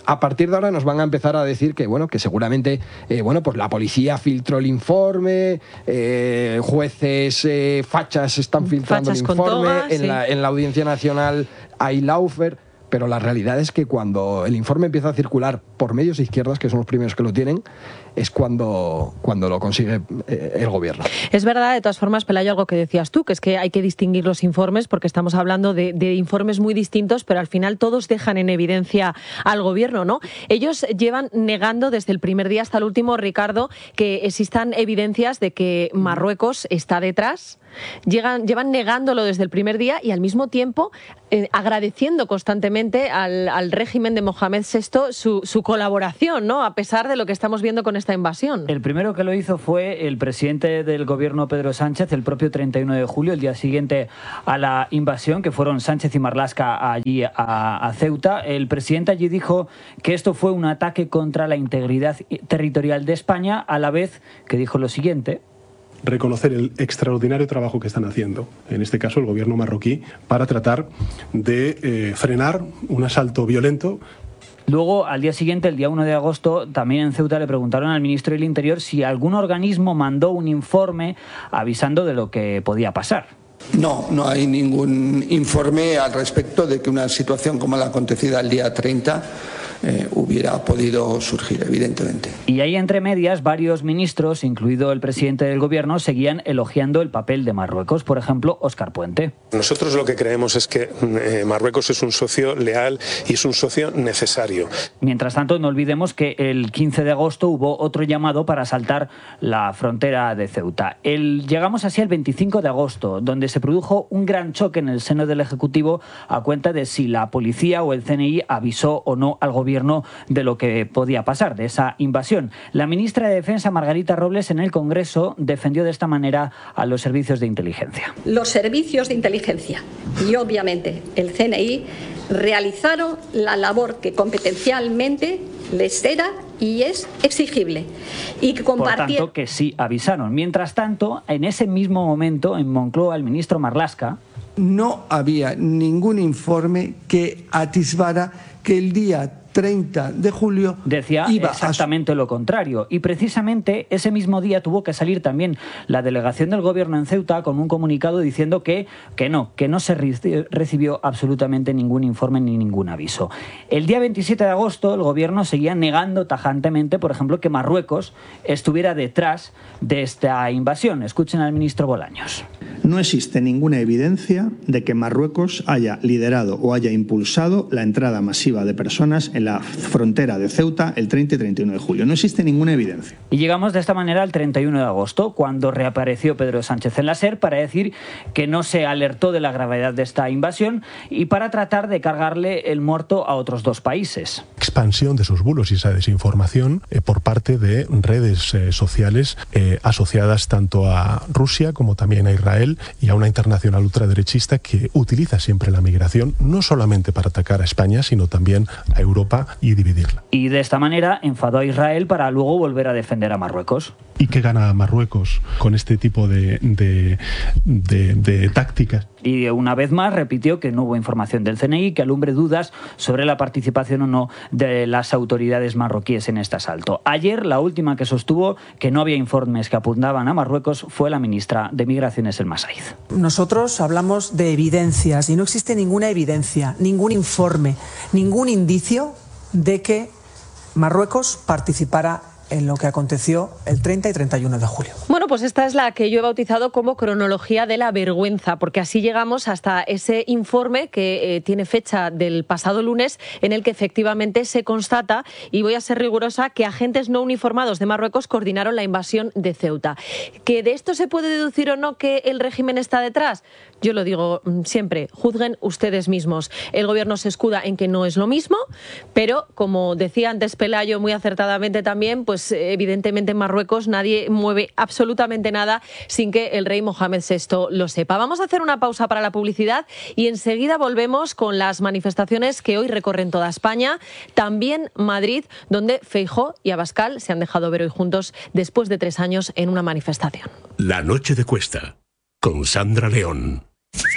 a partir de ahora nos van a empezar a decir que, bueno, que seguramente eh, bueno, pues la policía filtró el informe, eh, jueces eh, fachas están filtrando fachas el informe, toga, en, sí. la, en la Audiencia Nacional hay laufer. Pero la realidad es que cuando el informe empieza a circular por medios de izquierdas, que son los primeros que lo tienen, es cuando, cuando lo consigue eh, el gobierno. Es verdad, de todas formas, Pelayo, algo que decías tú, que es que hay que distinguir los informes, porque estamos hablando de, de informes muy distintos, pero al final todos dejan en evidencia al gobierno, ¿no? Ellos llevan negando desde el primer día hasta el último, Ricardo, que existan evidencias de que Marruecos está detrás. Llegan, llevan negándolo desde el primer día y al mismo tiempo eh, agradeciendo constantemente al, al régimen de Mohamed sexto su, su colaboración, ¿no? A pesar de lo que estamos viendo con esta invasión. El primero que lo hizo fue el presidente del gobierno, Pedro Sánchez, el propio treinta y uno de julio, el día siguiente a la invasión, que fueron Sánchez y Marlaska allí a, a Ceuta. El presidente allí dijo que esto fue un ataque contra la integridad territorial de España, a la vez que dijo lo siguiente: reconocer el extraordinario trabajo que están haciendo, en este caso el gobierno marroquí, para tratar de eh, frenar un asalto violento. Luego, al día siguiente, el día uno de agosto, también en Ceuta le preguntaron al ministro del Interior si algún organismo mandó un informe avisando de lo que podía pasar. No, no hay ningún informe al respecto de que una situación como la acontecida el día treinta Eh, hubiera podido surgir, evidentemente. Y ahí, entre medias, varios ministros, incluido el presidente del gobierno, seguían elogiando el papel de Marruecos. Por ejemplo, Óscar Puente. Nosotros lo que creemos es que eh, Marruecos es un socio leal y es un socio necesario. Mientras tanto, no olvidemos que el quince de agosto hubo otro llamado para asaltar la frontera de Ceuta. El, llegamos así al veinticinco de agosto, donde se produjo un gran choque en el seno del Ejecutivo a cuenta de si la policía o el C N I avisó o no al gobierno de lo que podía pasar, de esa invasión. La ministra de Defensa, Margarita Robles, en el Congreso defendió de esta manera a los servicios de inteligencia. Los servicios de inteligencia y, obviamente, el C N I realizaron la labor que competencialmente les era y es exigible. Y que compartieron... Por tanto, que sí avisaron. Mientras tanto, en ese mismo momento, en Moncloa, el ministro Marlaska... No había ningún informe que atisbara que el día treinta de julio decía iba exactamente a... lo contrario, y precisamente ese mismo día tuvo que salir también la delegación del gobierno en Ceuta con un comunicado diciendo que, que no, que no se recibió absolutamente ningún informe ni ningún aviso. El día veintisiete de agosto el gobierno seguía negando tajantemente, por ejemplo, que Marruecos estuviera detrás de esta invasión. Escuchen al ministro Bolaños. No existe ninguna evidencia de que Marruecos haya liderado o haya impulsado la entrada masiva de personas en la frontera de Ceuta el treinta y treinta y uno de julio. No existe ninguna evidencia. Y llegamos de esta manera al treinta y uno de agosto, cuando reapareció Pedro Sánchez en la SER para decir que no se alertó de la gravedad de esta invasión y para tratar de cargarle el muerto a otros dos países. Expansión de esos bulos y esa desinformación eh, por parte de redes eh, sociales eh, asociadas tanto a Rusia como también a Israel y a una internacional ultraderechista que utiliza siempre la migración no solamente para atacar a España, sino también a Europa y dividirla. Y de esta manera enfadó a Israel para luego volver a defender a Marruecos. ¿Y qué gana Marruecos con este tipo de, de, de, de tácticas? Y una vez más repitió que no hubo información del C N I que alumbre dudas sobre la participación o no de las autoridades marroquíes en este asalto. Ayer, la última que sostuvo que no había informes que apuntaban a Marruecos fue la ministra de Migraciones, Elma Saiz. Nosotros hablamos de evidencias y no existe ninguna evidencia, ningún informe, ningún indicio de que Marruecos participara en lo que aconteció el treinta y treinta y uno de julio. Bueno, pues esta es la que yo he bautizado como cronología de la vergüenza, porque así llegamos hasta ese informe que eh, tiene fecha del pasado lunes, en el que efectivamente se constata, y voy a ser rigurosa, que agentes no uniformados de Marruecos coordinaron la invasión de Ceuta. ¿Que de esto se puede deducir o no que el régimen está detrás? Yo lo digo siempre, juzguen ustedes mismos. El gobierno se escuda en que no es lo mismo, pero como decía antes Pelayo muy acertadamente también, pues evidentemente en Marruecos nadie mueve absolutamente nada sin que el rey Mohamed sexto lo sepa. Vamos a hacer una pausa para la publicidad y enseguida volvemos con las manifestaciones que hoy recorren toda España, también Madrid, donde Feijóo y Abascal se han dejado ver hoy juntos después de tres años en una manifestación. La noche de Cuesta, con Sandra León.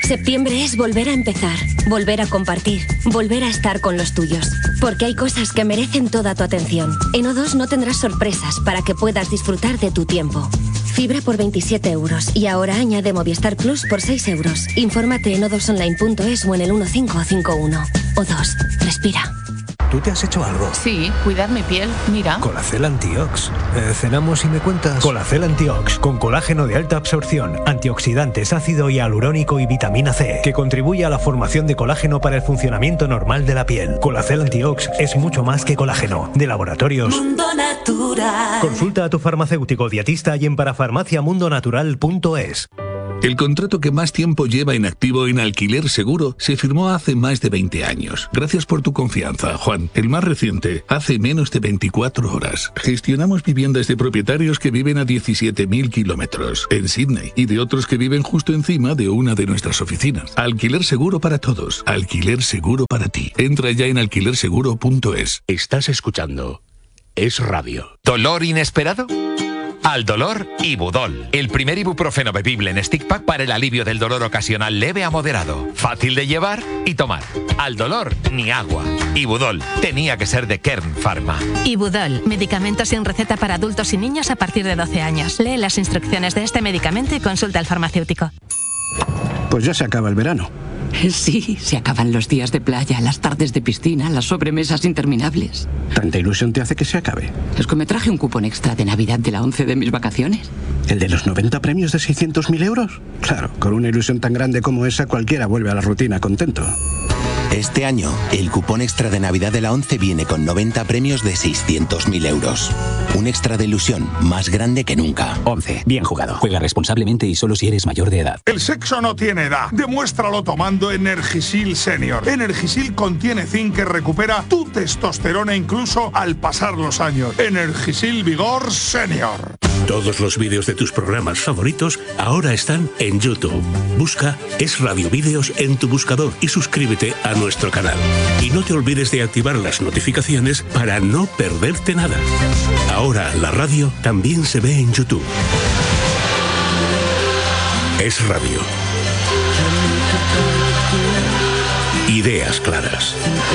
Septiembre es volver a empezar, volver a compartir, volver a estar con los tuyos. Porque hay cosas que merecen toda tu atención. En O dos no tendrás sorpresas para que puedas disfrutar de tu tiempo. Fibra por veintisiete euros y ahora añade Movistar Plus por seis euros. Infórmate en o dos online punto es o en el uno cinco cinco uno. O dos, respira. ¿Tú te has hecho algo? Sí, cuidar mi piel, mira. Colacel Antiox. Eh, cenamos y me cuentas. Colacel Antiox, con colágeno de alta absorción, antioxidantes, ácido hialurónico y vitamina C, que contribuye a la formación de colágeno para el funcionamiento normal de la piel. Colacel Antiox es mucho más que colágeno. De Laboratorios Mundo Natural. Consulta a tu farmacéutico dietista y en parafarmacia mundo natural punto es. El contrato que más tiempo lleva en activo en Alquiler Seguro se firmó hace más de veinte años. Gracias por tu confianza, Juan. El más reciente, hace menos de veinticuatro horas. Gestionamos viviendas de propietarios que viven a diecisiete mil kilómetros en Sydney y de otros que viven justo encima de una de nuestras oficinas. Alquiler Seguro para todos. Alquiler Seguro para ti. Entra ya en alquiler seguro punto es. Estás escuchando Es Radio. ¿Dolor inesperado? Al dolor, Ibudol, el primer ibuprofeno bebible en stick pack para el alivio del dolor ocasional leve a moderado, fácil de llevar y tomar. Al dolor, ni agua. Ibudol, tenía que ser de Kern Pharma. Ibudol, medicamento sin receta para adultos y niños a partir de doce años. Lee las instrucciones de este medicamento y consulta al farmacéutico. Pues ya se acaba el verano. Sí, se acaban los días de playa, las tardes de piscina, las sobremesas interminables. ¿Tanta ilusión te hace que se acabe? Es que me traje un cupón extra de Navidad de la once de mis vacaciones. ¿El de los noventa premios de seiscientos mil euros? Claro, con una ilusión tan grande como esa cualquiera vuelve a la rutina contento. Este año, el cupón extra de Navidad de la once viene con noventa premios de seiscientos mil euros. Un extra de ilusión más grande que nunca. once. Bien jugado. Juega responsablemente y solo si eres mayor de edad. El sexo no tiene edad. Demuéstralo tomando Energisil Senior. Energisil contiene zinc que recupera tu testosterona incluso al pasar los años. Energisil Vigor Senior. Todos los vídeos de tus programas favoritos ahora están en YouTube. Busca Es Radio Vídeos en tu buscador y suscríbete a nuestro canal. Y no te olvides de activar las notificaciones para no perderte nada. Ahora la radio también se ve en YouTube. Es Radio. Ideas claras.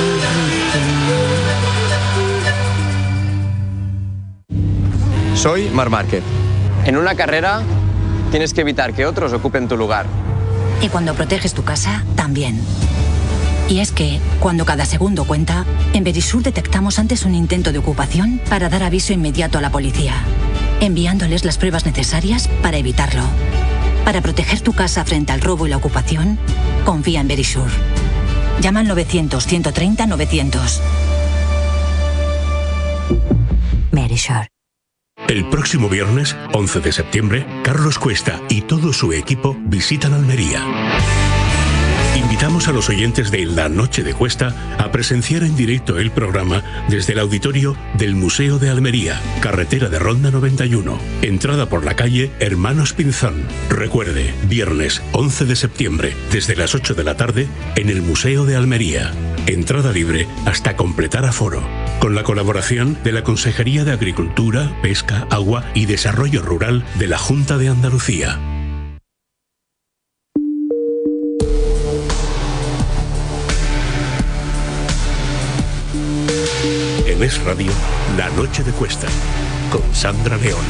Soy Marc Márquez. En una carrera tienes que evitar que otros ocupen tu lugar. Y cuando proteges tu casa, también. Y es que, cuando cada segundo cuenta, en Verisur detectamos antes un intento de ocupación para dar aviso inmediato a la policía, enviándoles las pruebas necesarias para evitarlo. Para proteger tu casa frente al robo y la ocupación, confía en Verisur. Llama al novecientos, ciento treinta, novecientos. Verisur. El próximo viernes, once de septiembre, Carlos Cuesta y todo su equipo visitan Almería. Invitamos a los oyentes de La Noche de Cuesta a presenciar en directo el programa desde el auditorio del Museo de Almería, carretera de Ronda noventa y uno, entrada por la calle Hermanos Pinzón. Recuerde, viernes once de septiembre, desde las ocho de la tarde, en el Museo de Almería. Entrada libre hasta completar aforo. Con la colaboración de la Consejería de Agricultura, Pesca, Agua y Desarrollo Rural de la Junta de Andalucía. En Es Radio, La Noche de Cuesta, con Sandra León.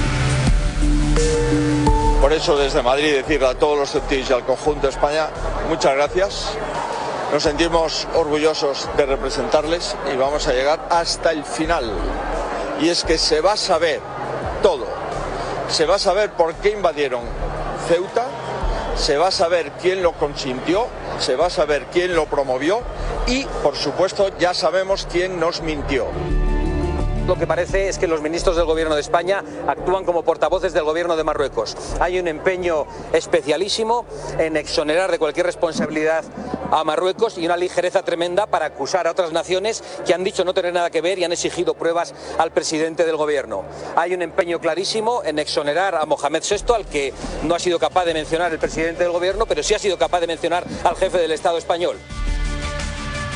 Por eso desde Madrid decirle a todos los ceutíes y al conjunto de España, muchas gracias. Nos sentimos orgullosos de representarles y vamos a llegar hasta el final. Y es que se va a saber todo. Se va a saber por qué invadieron Ceuta, se va a saber quién lo consintió, se va a saber quién lo promovió y, por supuesto, ya sabemos quién nos mintió. Lo que parece es que los ministros del Gobierno de España actúan como portavoces del Gobierno de Marruecos. Hay un empeño especialísimo en exonerar de cualquier responsabilidad a Marruecos y una ligereza tremenda para acusar a otras naciones que han dicho no tener nada que ver y han exigido pruebas al presidente del Gobierno. Hay un empeño clarísimo en exonerar a Mohamed sexto, al que no ha sido capaz de mencionar el presidente del Gobierno, pero sí ha sido capaz de mencionar al jefe del Estado español.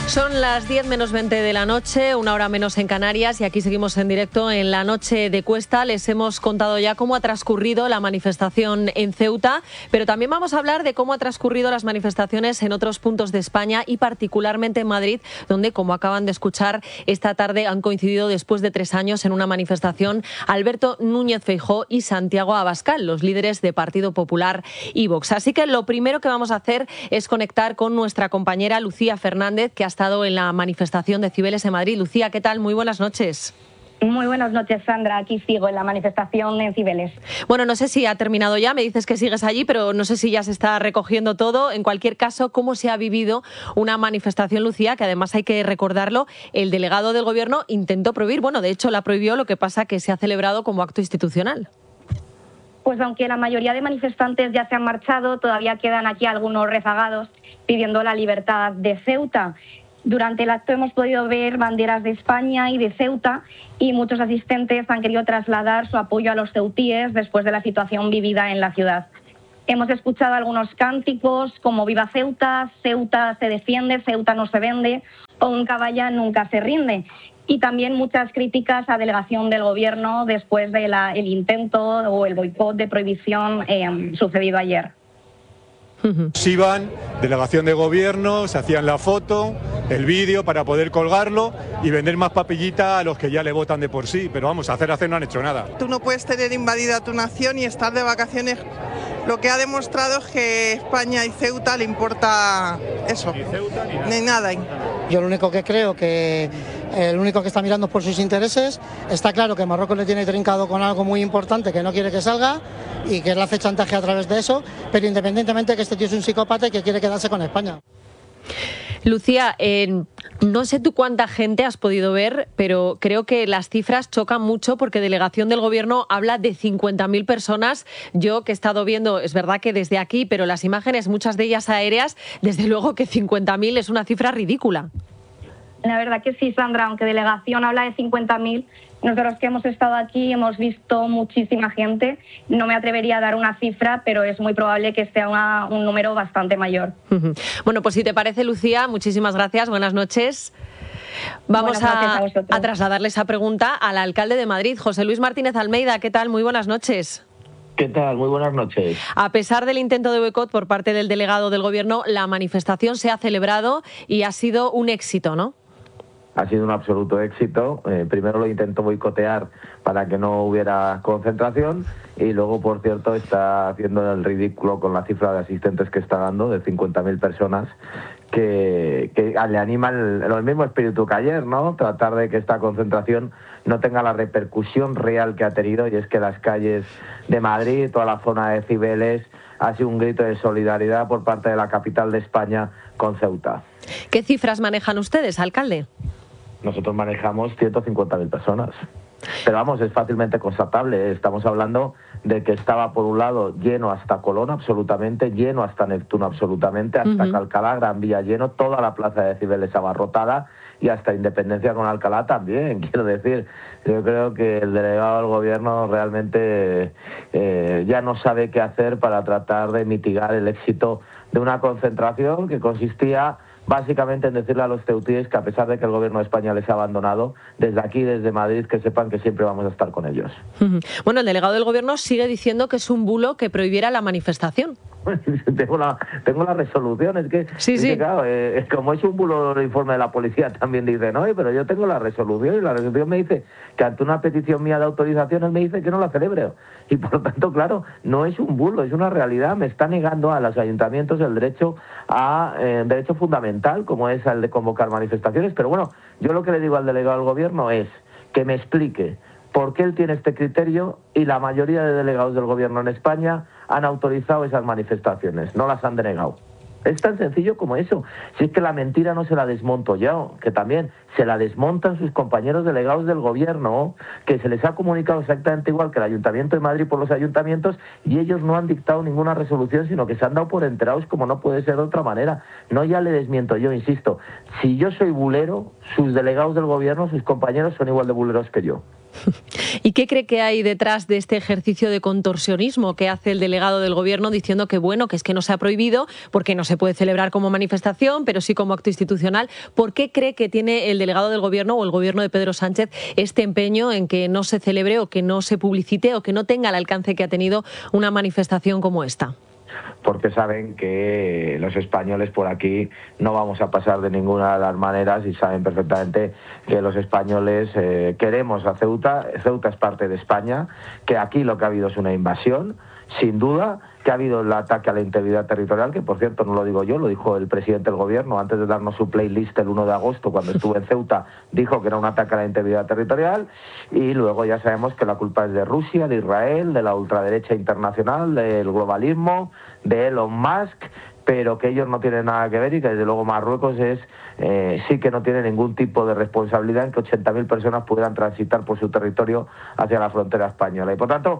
Son las diez menos veinte de la noche, una hora menos en Canarias, y aquí seguimos en directo en la noche de Cuesta. Les hemos contado ya cómo ha transcurrido la manifestación en Ceuta, pero también vamos a hablar de cómo ha transcurrido las manifestaciones en otros puntos de España y particularmente en Madrid, donde, como acaban de escuchar, esta tarde han coincidido después de tres años en una manifestación Alberto Núñez Feijóo y Santiago Abascal, los líderes de Partido Popular y Vox. Así que lo primero que vamos a hacer es conectar con nuestra compañera Lucía Fernández, que ha estado en la manifestación de Cibeles en Madrid. Lucía, ¿qué tal? Muy buenas noches. Muy buenas noches, Sandra. Aquí sigo en la manifestación en Cibeles. Bueno, no sé si ha terminado ya, me dices que sigues allí, pero no sé si ya se está recogiendo todo. En cualquier caso, ¿cómo se ha vivido una manifestación, Lucía? Que además hay que recordarlo, el delegado del Gobierno intentó prohibir, bueno, de hecho la prohibió, lo que pasa que se ha celebrado como acto institucional. Pues aunque la mayoría de manifestantes ya se han marchado, todavía quedan aquí algunos rezagados pidiendo la libertad de Ceuta. Durante el acto hemos podido ver banderas de España y de Ceuta y muchos asistentes han querido trasladar su apoyo a los ceutíes después de la situación vivida en la ciudad. Hemos escuchado algunos cánticos como "Viva Ceuta", "Ceuta se defiende", "Ceuta no se vende" o "Un caballa nunca se rinde". Y también muchas críticas a delegación del Gobierno después del de intento o el boicot de prohibición eh, sucedido ayer. Se iban, delegación de Gobierno, se hacían la foto, el vídeo para poder colgarlo y vender más papillita a los que ya le votan de por sí. Pero vamos, a hacer hacer no han hecho nada. Tú no puedes tener invadida tu nación y estar de vacaciones. Lo que ha demostrado es que España y Ceuta le importa eso, ni Ceuta, ni nada. Ni nada. Yo lo único que creo que el único que está mirando por sus intereses, está claro que Marruecos le tiene trincado con algo muy importante que no quiere que salga y que le hace chantaje a través de eso, pero independientemente que este tío es un psicópata y que quiere quedarse con España. Lucía, eh, no sé tú cuánta gente has podido ver, pero creo que las cifras chocan mucho porque delegación del Gobierno habla de cincuenta mil personas. Yo que he estado viendo, es verdad que desde aquí, pero las imágenes, muchas de ellas aéreas, desde luego que cincuenta mil es una cifra ridícula. La verdad que sí, Sandra, aunque delegación habla de cincuenta mil, nosotros que hemos estado aquí hemos visto muchísima gente. No me atrevería a dar una cifra, pero es muy probable que sea una, un número bastante mayor. Bueno, pues si te parece, Lucía, muchísimas gracias, buenas noches. Vamos a, a, a trasladarle esa pregunta al alcalde de Madrid, José Luis Martínez Almeida. ¿Qué tal? Muy buenas noches. ¿Qué tal? Muy buenas noches. A pesar del intento de boicot por parte del delegado del Gobierno, la manifestación se ha celebrado y ha sido un éxito, ¿no? Ha sido un absoluto éxito. Eh, primero lo intentó boicotear para que no hubiera concentración y luego, por cierto, está haciendo el ridículo con la cifra de asistentes que está dando, de cincuenta mil personas, que, que le anima el, el mismo espíritu que ayer, ¿no? Tratar de que esta concentración no tenga la repercusión real que ha tenido, y es que las calles de Madrid, toda la zona de Cibeles, ha sido un grito de solidaridad por parte de la capital de España con Ceuta. ¿Qué cifras manejan ustedes, alcalde? Nosotros manejamos ciento cincuenta mil personas. Pero vamos, es fácilmente constatable. Estamos hablando de que estaba por un lado lleno hasta Colón absolutamente, lleno hasta Neptuno absolutamente, hasta uh-huh. Alcalá, Gran Vía lleno, toda la plaza de Cibeles abarrotada y hasta Independencia con Alcalá también, quiero decir. Yo creo que el delegado del Gobierno realmente eh, ya no sabe qué hacer para tratar de mitigar el éxito de una concentración que consistía básicamente en decirle a los ceutíes que, a pesar de que el Gobierno de España les ha abandonado, desde aquí, desde Madrid, que sepan que siempre vamos a estar con ellos. Bueno, el delegado del Gobierno sigue diciendo que es un bulo que prohibiera la manifestación. tengo la tengo la resolución, es que, sí, es sí. que claro, eh, como es un bulo el informe de la policía, también dice, no, pero yo tengo la resolución y la resolución me dice que ante una petición mía de autorización él me dice que no la celebre. Y por lo tanto, claro, no es un bulo, es una realidad. Me está negando a los ayuntamientos el derecho a eh, derecho fundamental, como es el de convocar manifestaciones. Pero bueno, yo lo que le digo al delegado del Gobierno es que me explique por qué él tiene este criterio y la mayoría de delegados del Gobierno en España han autorizado esas manifestaciones, no las han denegado. Es tan sencillo como eso. Si es que la mentira no se la desmonto yo, que también se la desmontan sus compañeros delegados del Gobierno, que se les ha comunicado exactamente igual que el Ayuntamiento de Madrid por los ayuntamientos, y ellos no han dictado ninguna resolución, sino que se han dado por enterados, como no puede ser de otra manera. No, ya le desmiento yo, insisto. Si yo soy bulero, sus delegados del Gobierno, sus compañeros, son igual de buleros que yo. ¿Y qué cree que hay detrás de este ejercicio de contorsionismo que hace el delegado del Gobierno diciendo que bueno, que es que no se ha prohibido porque no se puede celebrar como manifestación, pero sí como acto institucional? ¿Por qué cree que tiene el delegado del Gobierno o el Gobierno de Pedro Sánchez este empeño en que no se celebre o que no se publicite o que no tenga el alcance que ha tenido una manifestación como esta? Porque saben que los españoles por aquí no vamos a pasar de ninguna de las maneras y saben perfectamente que los españoles eh, queremos a Ceuta. Ceuta es parte de España, que aquí lo que ha habido es una invasión, sin duda, que ha habido el ataque a la integridad territorial, que por cierto no lo digo yo, lo dijo el presidente del Gobierno antes de darnos su playlist el uno de agosto cuando estuvo en Ceuta, dijo que era un ataque a la integridad territorial, y luego ya sabemos que la culpa es de Rusia, de Israel, de la ultraderecha internacional, del globalismo, de Elon Musk, pero que ellos no tienen nada que ver y que desde luego Marruecos es eh, sí que no tiene ningún tipo de responsabilidad en que ochenta mil personas pudieran transitar por su territorio hacia la frontera española. Y por tanto,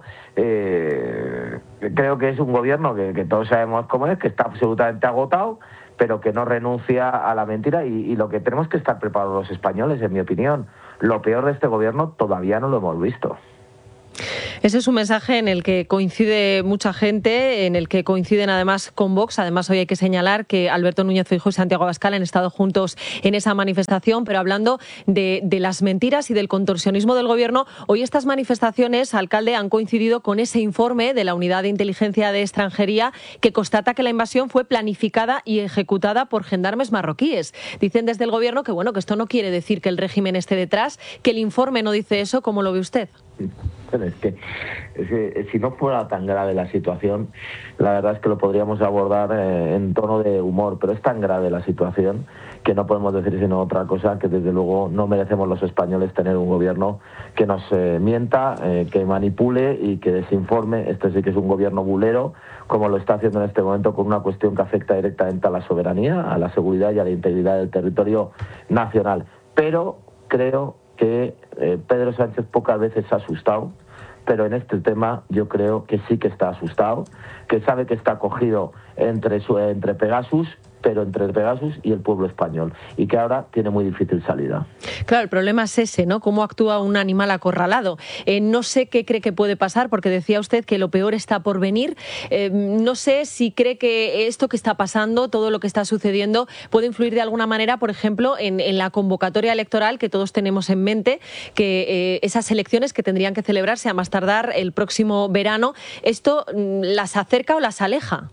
eh, creo que es un gobierno que, que todos sabemos cómo es, que está absolutamente agotado, pero que no renuncia a la mentira, y, y lo que tenemos que estar preparados los españoles, en mi opinión. Lo peor de este gobierno todavía no lo hemos visto. Ese es un mensaje en el que coincide mucha gente, en el que coinciden además con Vox. Además, hoy hay que señalar que Alberto Núñez Feijóo y Santiago Abascal han estado juntos en esa manifestación, pero hablando de, de las mentiras y del contorsionismo del Gobierno, hoy estas manifestaciones, alcalde, han coincidido con ese informe de la Unidad de Inteligencia de Extranjería que constata que la invasión fue planificada y ejecutada por gendarmes marroquíes. Dicen desde el Gobierno que, bueno, que esto no quiere decir que el régimen esté detrás, que el informe no dice eso. ¿Cómo lo ve usted? Es que, es que si no fuera tan grave la situación, la verdad es que lo podríamos abordar eh, en tono de humor, pero es tan grave la situación que no podemos decir sino otra cosa, que desde luego no merecemos los españoles tener un gobierno que nos eh, mienta, eh, que manipule y que desinforme. Este sí que es un gobierno bulero, como lo está haciendo en este momento con una cuestión que afecta directamente a la soberanía, a la seguridad y a la integridad del territorio nacional. Pero creo que eh, Pedro Sánchez pocas veces se ha asustado, pero en este tema yo creo que sí que está asustado, que sabe que está cogido entre, su, entre Pegasus, pero entre Pegasus y el pueblo español, y que ahora tiene muy difícil salida. Claro, el problema es ese, ¿no? Cómo actúa un animal acorralado. Eh, no sé qué cree que puede pasar, porque decía usted que lo peor está por venir. Eh, no sé si cree que esto que está pasando, todo lo que está sucediendo, puede influir de alguna manera, por ejemplo, en, en la convocatoria electoral que todos tenemos en mente, que eh, esas elecciones que tendrían que celebrarse a más tardar el próximo verano, ¿esto las acerca o las aleja?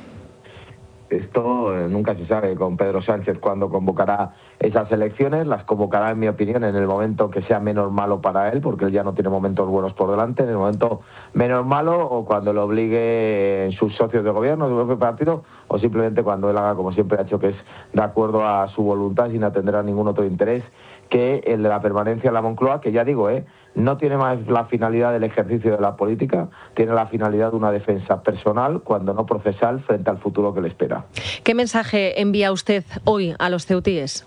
Esto eh, nunca se sabe con Pedro Sánchez cuándo convocará esas elecciones. Las convocará, en mi opinión, en el momento que sea menos malo para él, porque él ya no tiene momentos buenos por delante, en el momento menos malo, o cuando lo obligue sus socios de gobierno, su propio partido, o simplemente cuando él haga como siempre ha hecho, que es de acuerdo a su voluntad, sin atender a ningún otro interés que el de la permanencia en la Moncloa, que ya digo, eh, no tiene más la finalidad del ejercicio de la política, tiene la finalidad de una defensa personal, cuando no procesal, frente al futuro que le espera. ¿Qué mensaje envía usted hoy a los ceutíes?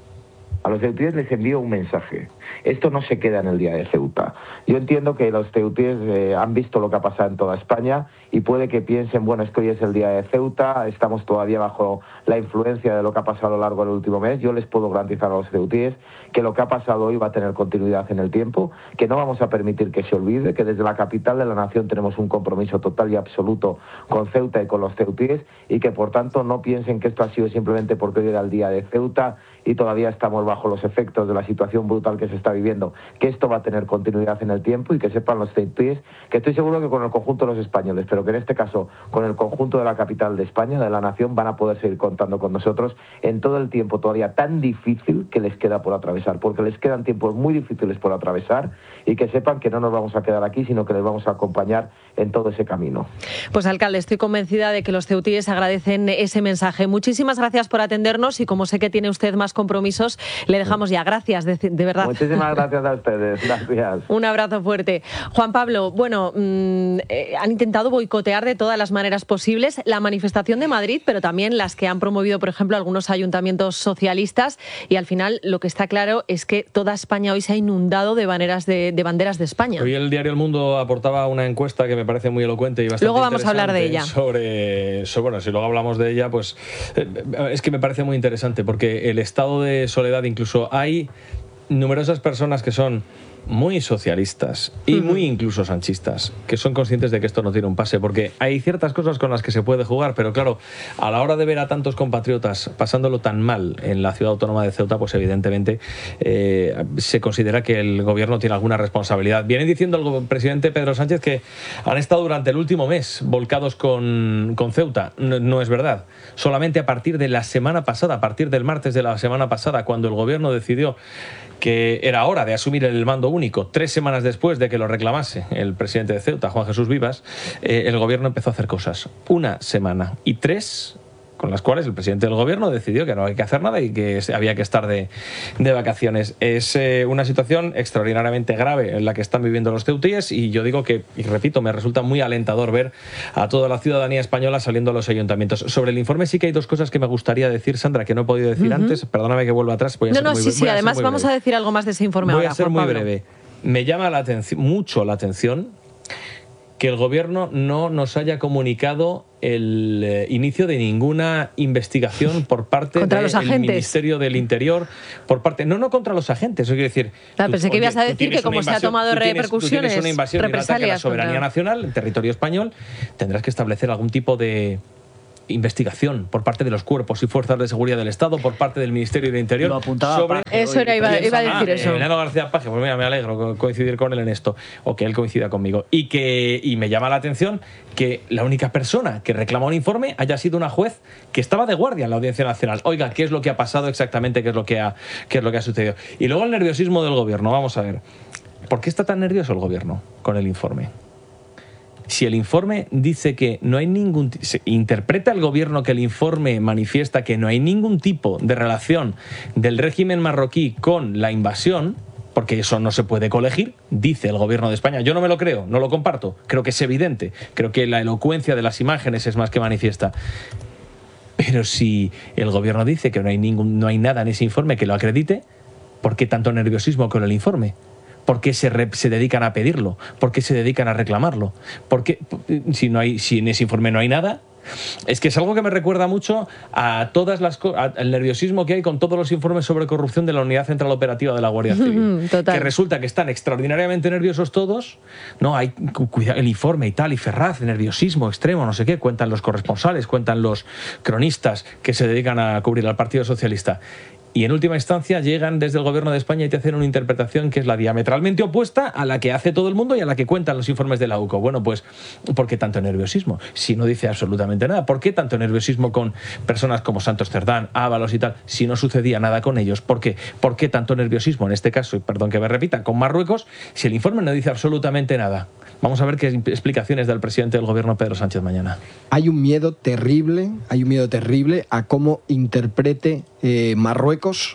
A los ceutíes les envío un mensaje. Esto no se queda en el día de Ceuta. Yo entiendo que los ceutíes eh, han visto lo que ha pasado en toda España y puede que piensen, bueno, es que hoy es el día de Ceuta, estamos todavía bajo la influencia de lo que ha pasado a lo largo del último mes. Yo les puedo garantizar a los ceutíes que lo que ha pasado hoy va a tener continuidad en el tiempo, que no vamos a permitir que se olvide, que desde la capital de la nación tenemos un compromiso total y absoluto con Ceuta y con los ceutíes, y que por tanto no piensen que esto ha sido simplemente porque hoy era el día de Ceuta y todavía estamos bajo los efectos de la situación brutal que se está viviendo, que esto va a tener continuidad en el tiempo, y que sepan los ceutíes que estoy seguro que con el conjunto de los españoles, pero que en este caso con el conjunto de la capital de España, de la nación, van a poder seguir contando con nosotros en todo el tiempo todavía tan difícil que les queda por atravesar, porque les quedan tiempos muy difíciles por atravesar, y que sepan que no nos vamos a quedar aquí, sino que les vamos a acompañar en todo ese camino. Pues alcalde, estoy convencida de que los ceutíes agradecen ese mensaje. Muchísimas gracias por atendernos, y como sé que tiene usted más compromisos, le dejamos ya. Gracias, de, de verdad. Muchísimas gracias a ustedes. Gracias. Un abrazo fuerte. Juan Pablo, bueno, mmm, eh, han intentado boicotear de todas las maneras posibles la manifestación de Madrid, pero también las que han promovido, por ejemplo, algunos ayuntamientos socialistas, y al final lo que está claro es que toda España hoy se ha inundado de banderas de, de, banderas de España. Hoy el diario El Mundo aportaba una encuesta que me parece muy elocuente y bastante Luego vamos a hablar de ella. Sobre, sobre, bueno, si luego hablamos de ella, pues eh, es que me parece muy interesante, porque el estado de soledad, incluso hay numerosas personas que son muy socialistas y uh-huh. muy incluso sanchistas, que son conscientes de que esto no tiene un pase, porque hay ciertas cosas con las que se puede jugar, pero claro, a la hora de ver a tantos compatriotas pasándolo tan mal en la ciudad autónoma de Ceuta, pues evidentemente eh, se considera que el gobierno tiene alguna responsabilidad. Viene diciendo el presidente Pedro Sánchez que han estado durante el último mes volcados con, con Ceuta. No, no es verdad. Solamente a partir de la semana pasada, a partir del martes de la semana pasada, cuando el gobierno decidió que era hora de asumir el mando único, tres semanas después de que lo reclamase el presidente de Ceuta, Juan Jesús Vivas, eh, el gobierno empezó a hacer cosas. Una semana y tres con las cuales el presidente del gobierno decidió que no hay que hacer nada y que había que estar de, de vacaciones. Es eh, una situación extraordinariamente grave en la que están viviendo los ceutíes, y yo digo que, y repito, me resulta muy alentador ver a toda la ciudadanía española saliendo a los ayuntamientos. Sobre el informe sí que hay dos cosas que me gustaría decir, Sandra, que no he podido decir uh-huh. antes. Perdóname que vuelva atrás. Voy a no, ser no, muy, sí, sí, además vamos a decir algo más de ese informe voy ahora. Voy a ser Juan muy Pablo. breve. Me llama la atención, mucho la atención que el gobierno no nos haya comunicado el eh, inicio de ninguna investigación por parte del Ministerio del Interior, por parte no no contra los agentes, eso quiere decir. Claro, tú, pensé que oye, ibas a decir que como se ha tomado repercusiones, tú tienes una invasión y un ataque a la soberanía contra... nacional, el territorio español, tendrás que establecer algún tipo de investigación por parte de los cuerpos y fuerzas de seguridad del Estado, por parte del Ministerio del Interior. Lo apuntaba sobre... Eso era, iba, iba a decir ah, eso. Enano García Paje, pues mira, me alegro coincidir con él en esto, o que él coincida conmigo. Y que y me llama la atención que la única persona que reclama un informe haya sido una juez que estaba de guardia en la Audiencia Nacional. Oiga, ¿qué es lo que ha pasado exactamente? ¿Qué es lo que ha, qué es lo que ha sucedido? Y luego el nerviosismo del gobierno. Vamos a ver. ¿Por qué está tan nervioso el gobierno con el informe? Si el informe dice que no hay ningún... Se interpreta el gobierno que el informe manifiesta que no hay ningún tipo de relación del régimen marroquí con la invasión, porque eso no se puede colegir, dice el gobierno de España. Yo no me lo creo, no lo comparto. Creo que es evidente. Creo que la elocuencia de las imágenes es más que manifiesta. Pero si el gobierno dice que no hay, ningún, no hay nada en ese informe que lo acredite, ¿por qué tanto nerviosismo con el informe? ¿Por qué se, re, se dedican a pedirlo? ¿Por qué se dedican a reclamarlo? ¿Por qué, si, no hay, si en ese informe no hay nada? Es que es algo que me recuerda mucho a todas las al nerviosismo que hay con todos los informes sobre corrupción de la Unidad Central Operativa de la Guardia Civil. Total. Que resulta que están extraordinariamente nerviosos todos. No, hay cuidado, el informe y tal, y Ferraz, nerviosismo extremo, no sé qué, cuentan los corresponsales, cuentan los cronistas que se dedican a cubrir al Partido Socialista. Y en última instancia llegan desde el gobierno de España y te hacen una interpretación que es la diametralmente opuesta a la que hace todo el mundo y a la que cuentan los informes de la U C O. Bueno, pues, ¿por qué tanto nerviosismo? Si no dice absolutamente nada. ¿Por qué tanto nerviosismo con personas como Santos Cerdán, Ábalos y tal, si no sucedía nada con ellos? ¿Por qué? ¿Por qué tanto nerviosismo en este caso, y perdón que me repita, con Marruecos, si el informe no dice absolutamente nada? Vamos a ver qué explicaciones da el presidente del gobierno, Pedro Sánchez, mañana. Hay un miedo terrible, hay un miedo terrible a cómo interprete eh, Marruecos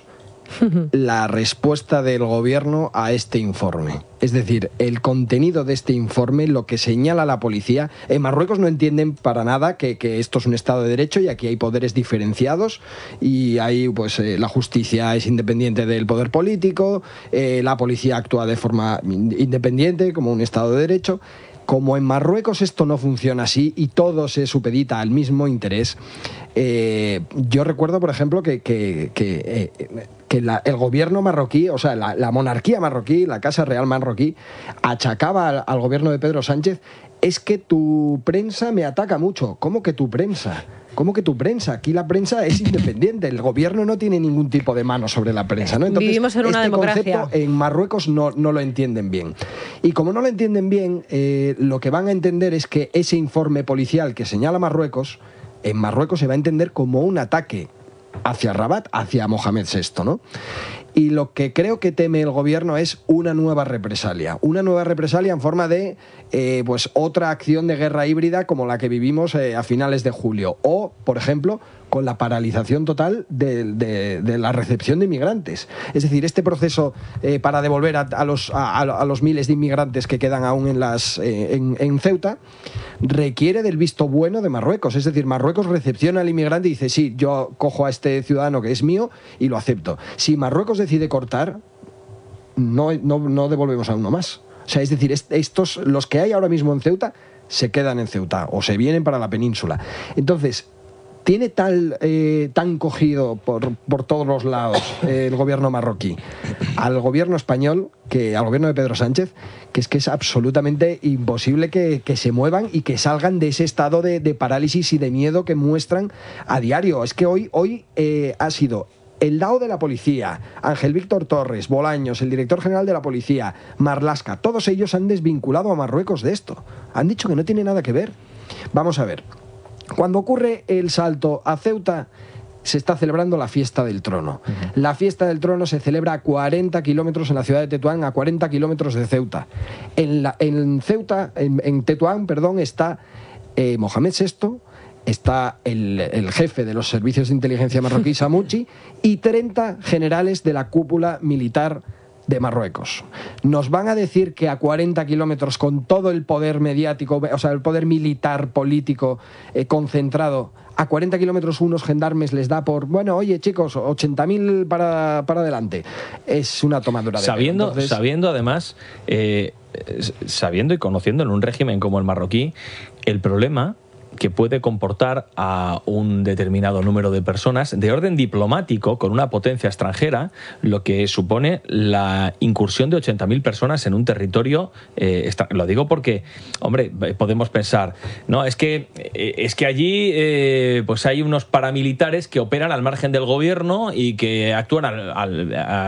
la respuesta del gobierno a este informe. Es decir, el contenido de este informe, lo que señala la policía. En Marruecos no entienden para nada que, que esto es un Estado de Derecho y aquí hay poderes diferenciados y hay, pues, eh, la justicia es independiente del poder político, eh, la policía actúa de forma independiente como un Estado de Derecho. Como en Marruecos esto no funciona así y todo se supedita al mismo interés, eh, yo recuerdo, por ejemplo, que, que, que, eh, que la, el gobierno marroquí, o sea, la, la monarquía marroquí, la Casa Real marroquí, achacaba al, al gobierno de Pedro Sánchez: es que tu prensa me ataca mucho. ¿Cómo que tu prensa? ¿Cómo que tu prensa? Aquí la prensa es independiente, el gobierno no tiene ningún tipo de mano sobre la prensa, ¿no? Entonces, vivimos en una este democracia. concepto en Marruecos no, no lo entienden bien. Y como no lo entienden bien, eh, lo que van a entender es que ese informe policial que señala Marruecos, en Marruecos se va a entender como un ataque hacia Rabat, hacia Mohamed sexto, ¿no? Y lo que creo que teme el gobierno es una nueva represalia. Una nueva represalia en forma de eh, pues otra acción de guerra híbrida como la que vivimos eh, a finales de julio. O, por ejemplo, con la paralización total de, de, de la recepción de inmigrantes. Es decir, este proceso eh, para devolver a, a, los, a, a los miles de inmigrantes que quedan aún en, las, eh, en, en Ceuta requiere del visto bueno de Marruecos. Es decir, Marruecos recepciona al inmigrante y dice: sí, yo cojo a este ciudadano que es mío y lo acepto. Si Marruecos decide cortar, no, no, no devolvemos a uno más. O sea, es decir, estos, los que hay ahora mismo en Ceuta se quedan en Ceuta o se vienen para la península. Entonces, tiene tal, eh, tan cogido por, por todos los lados eh, el gobierno marroquí al gobierno español, que al gobierno de Pedro Sánchez, que es que es absolutamente imposible que, que se muevan y que salgan de ese estado de, de parálisis y de miedo que muestran a diario. Es que hoy, hoy eh, ha sido el D A O de la policía, Ángel Víctor Torres, Bolaños, el director general de la policía, Marlaska, todos ellos han desvinculado a Marruecos de esto. Han dicho que no tiene nada que ver. Vamos a ver. Cuando ocurre el salto a Ceuta, se está celebrando la fiesta del trono. Uh-huh. La fiesta del trono se celebra a cuarenta kilómetros en la ciudad de Tetuán, a cuarenta kilómetros de Ceuta. En, la, en Ceuta, en, en Tetuán, perdón, está eh, Mohamed sexto, está el, el jefe de los servicios de inteligencia marroquí, Samuchi, y treinta generales de la cúpula militar de Marruecos. Nos van a decir que a cuarenta kilómetros, con todo el poder mediático, o sea, el poder militar, político, eh, concentrado, a cuarenta kilómetros unos gendarmes les da por, bueno, oye chicos, ochenta mil para, para adelante. Es una tomadura de sabiendo, Entonces, sabiendo además, eh, sabiendo y conociendo en un régimen como el marroquí, el problema que puede comportar a un determinado número de personas de orden diplomático con una potencia extranjera, lo que supone la incursión de ochenta mil personas en un territorio. Eh, lo digo porque, hombre, podemos pensar, no, es que eh, es que allí eh, pues hay unos paramilitares que operan al margen del gobierno y que actúan al, al, a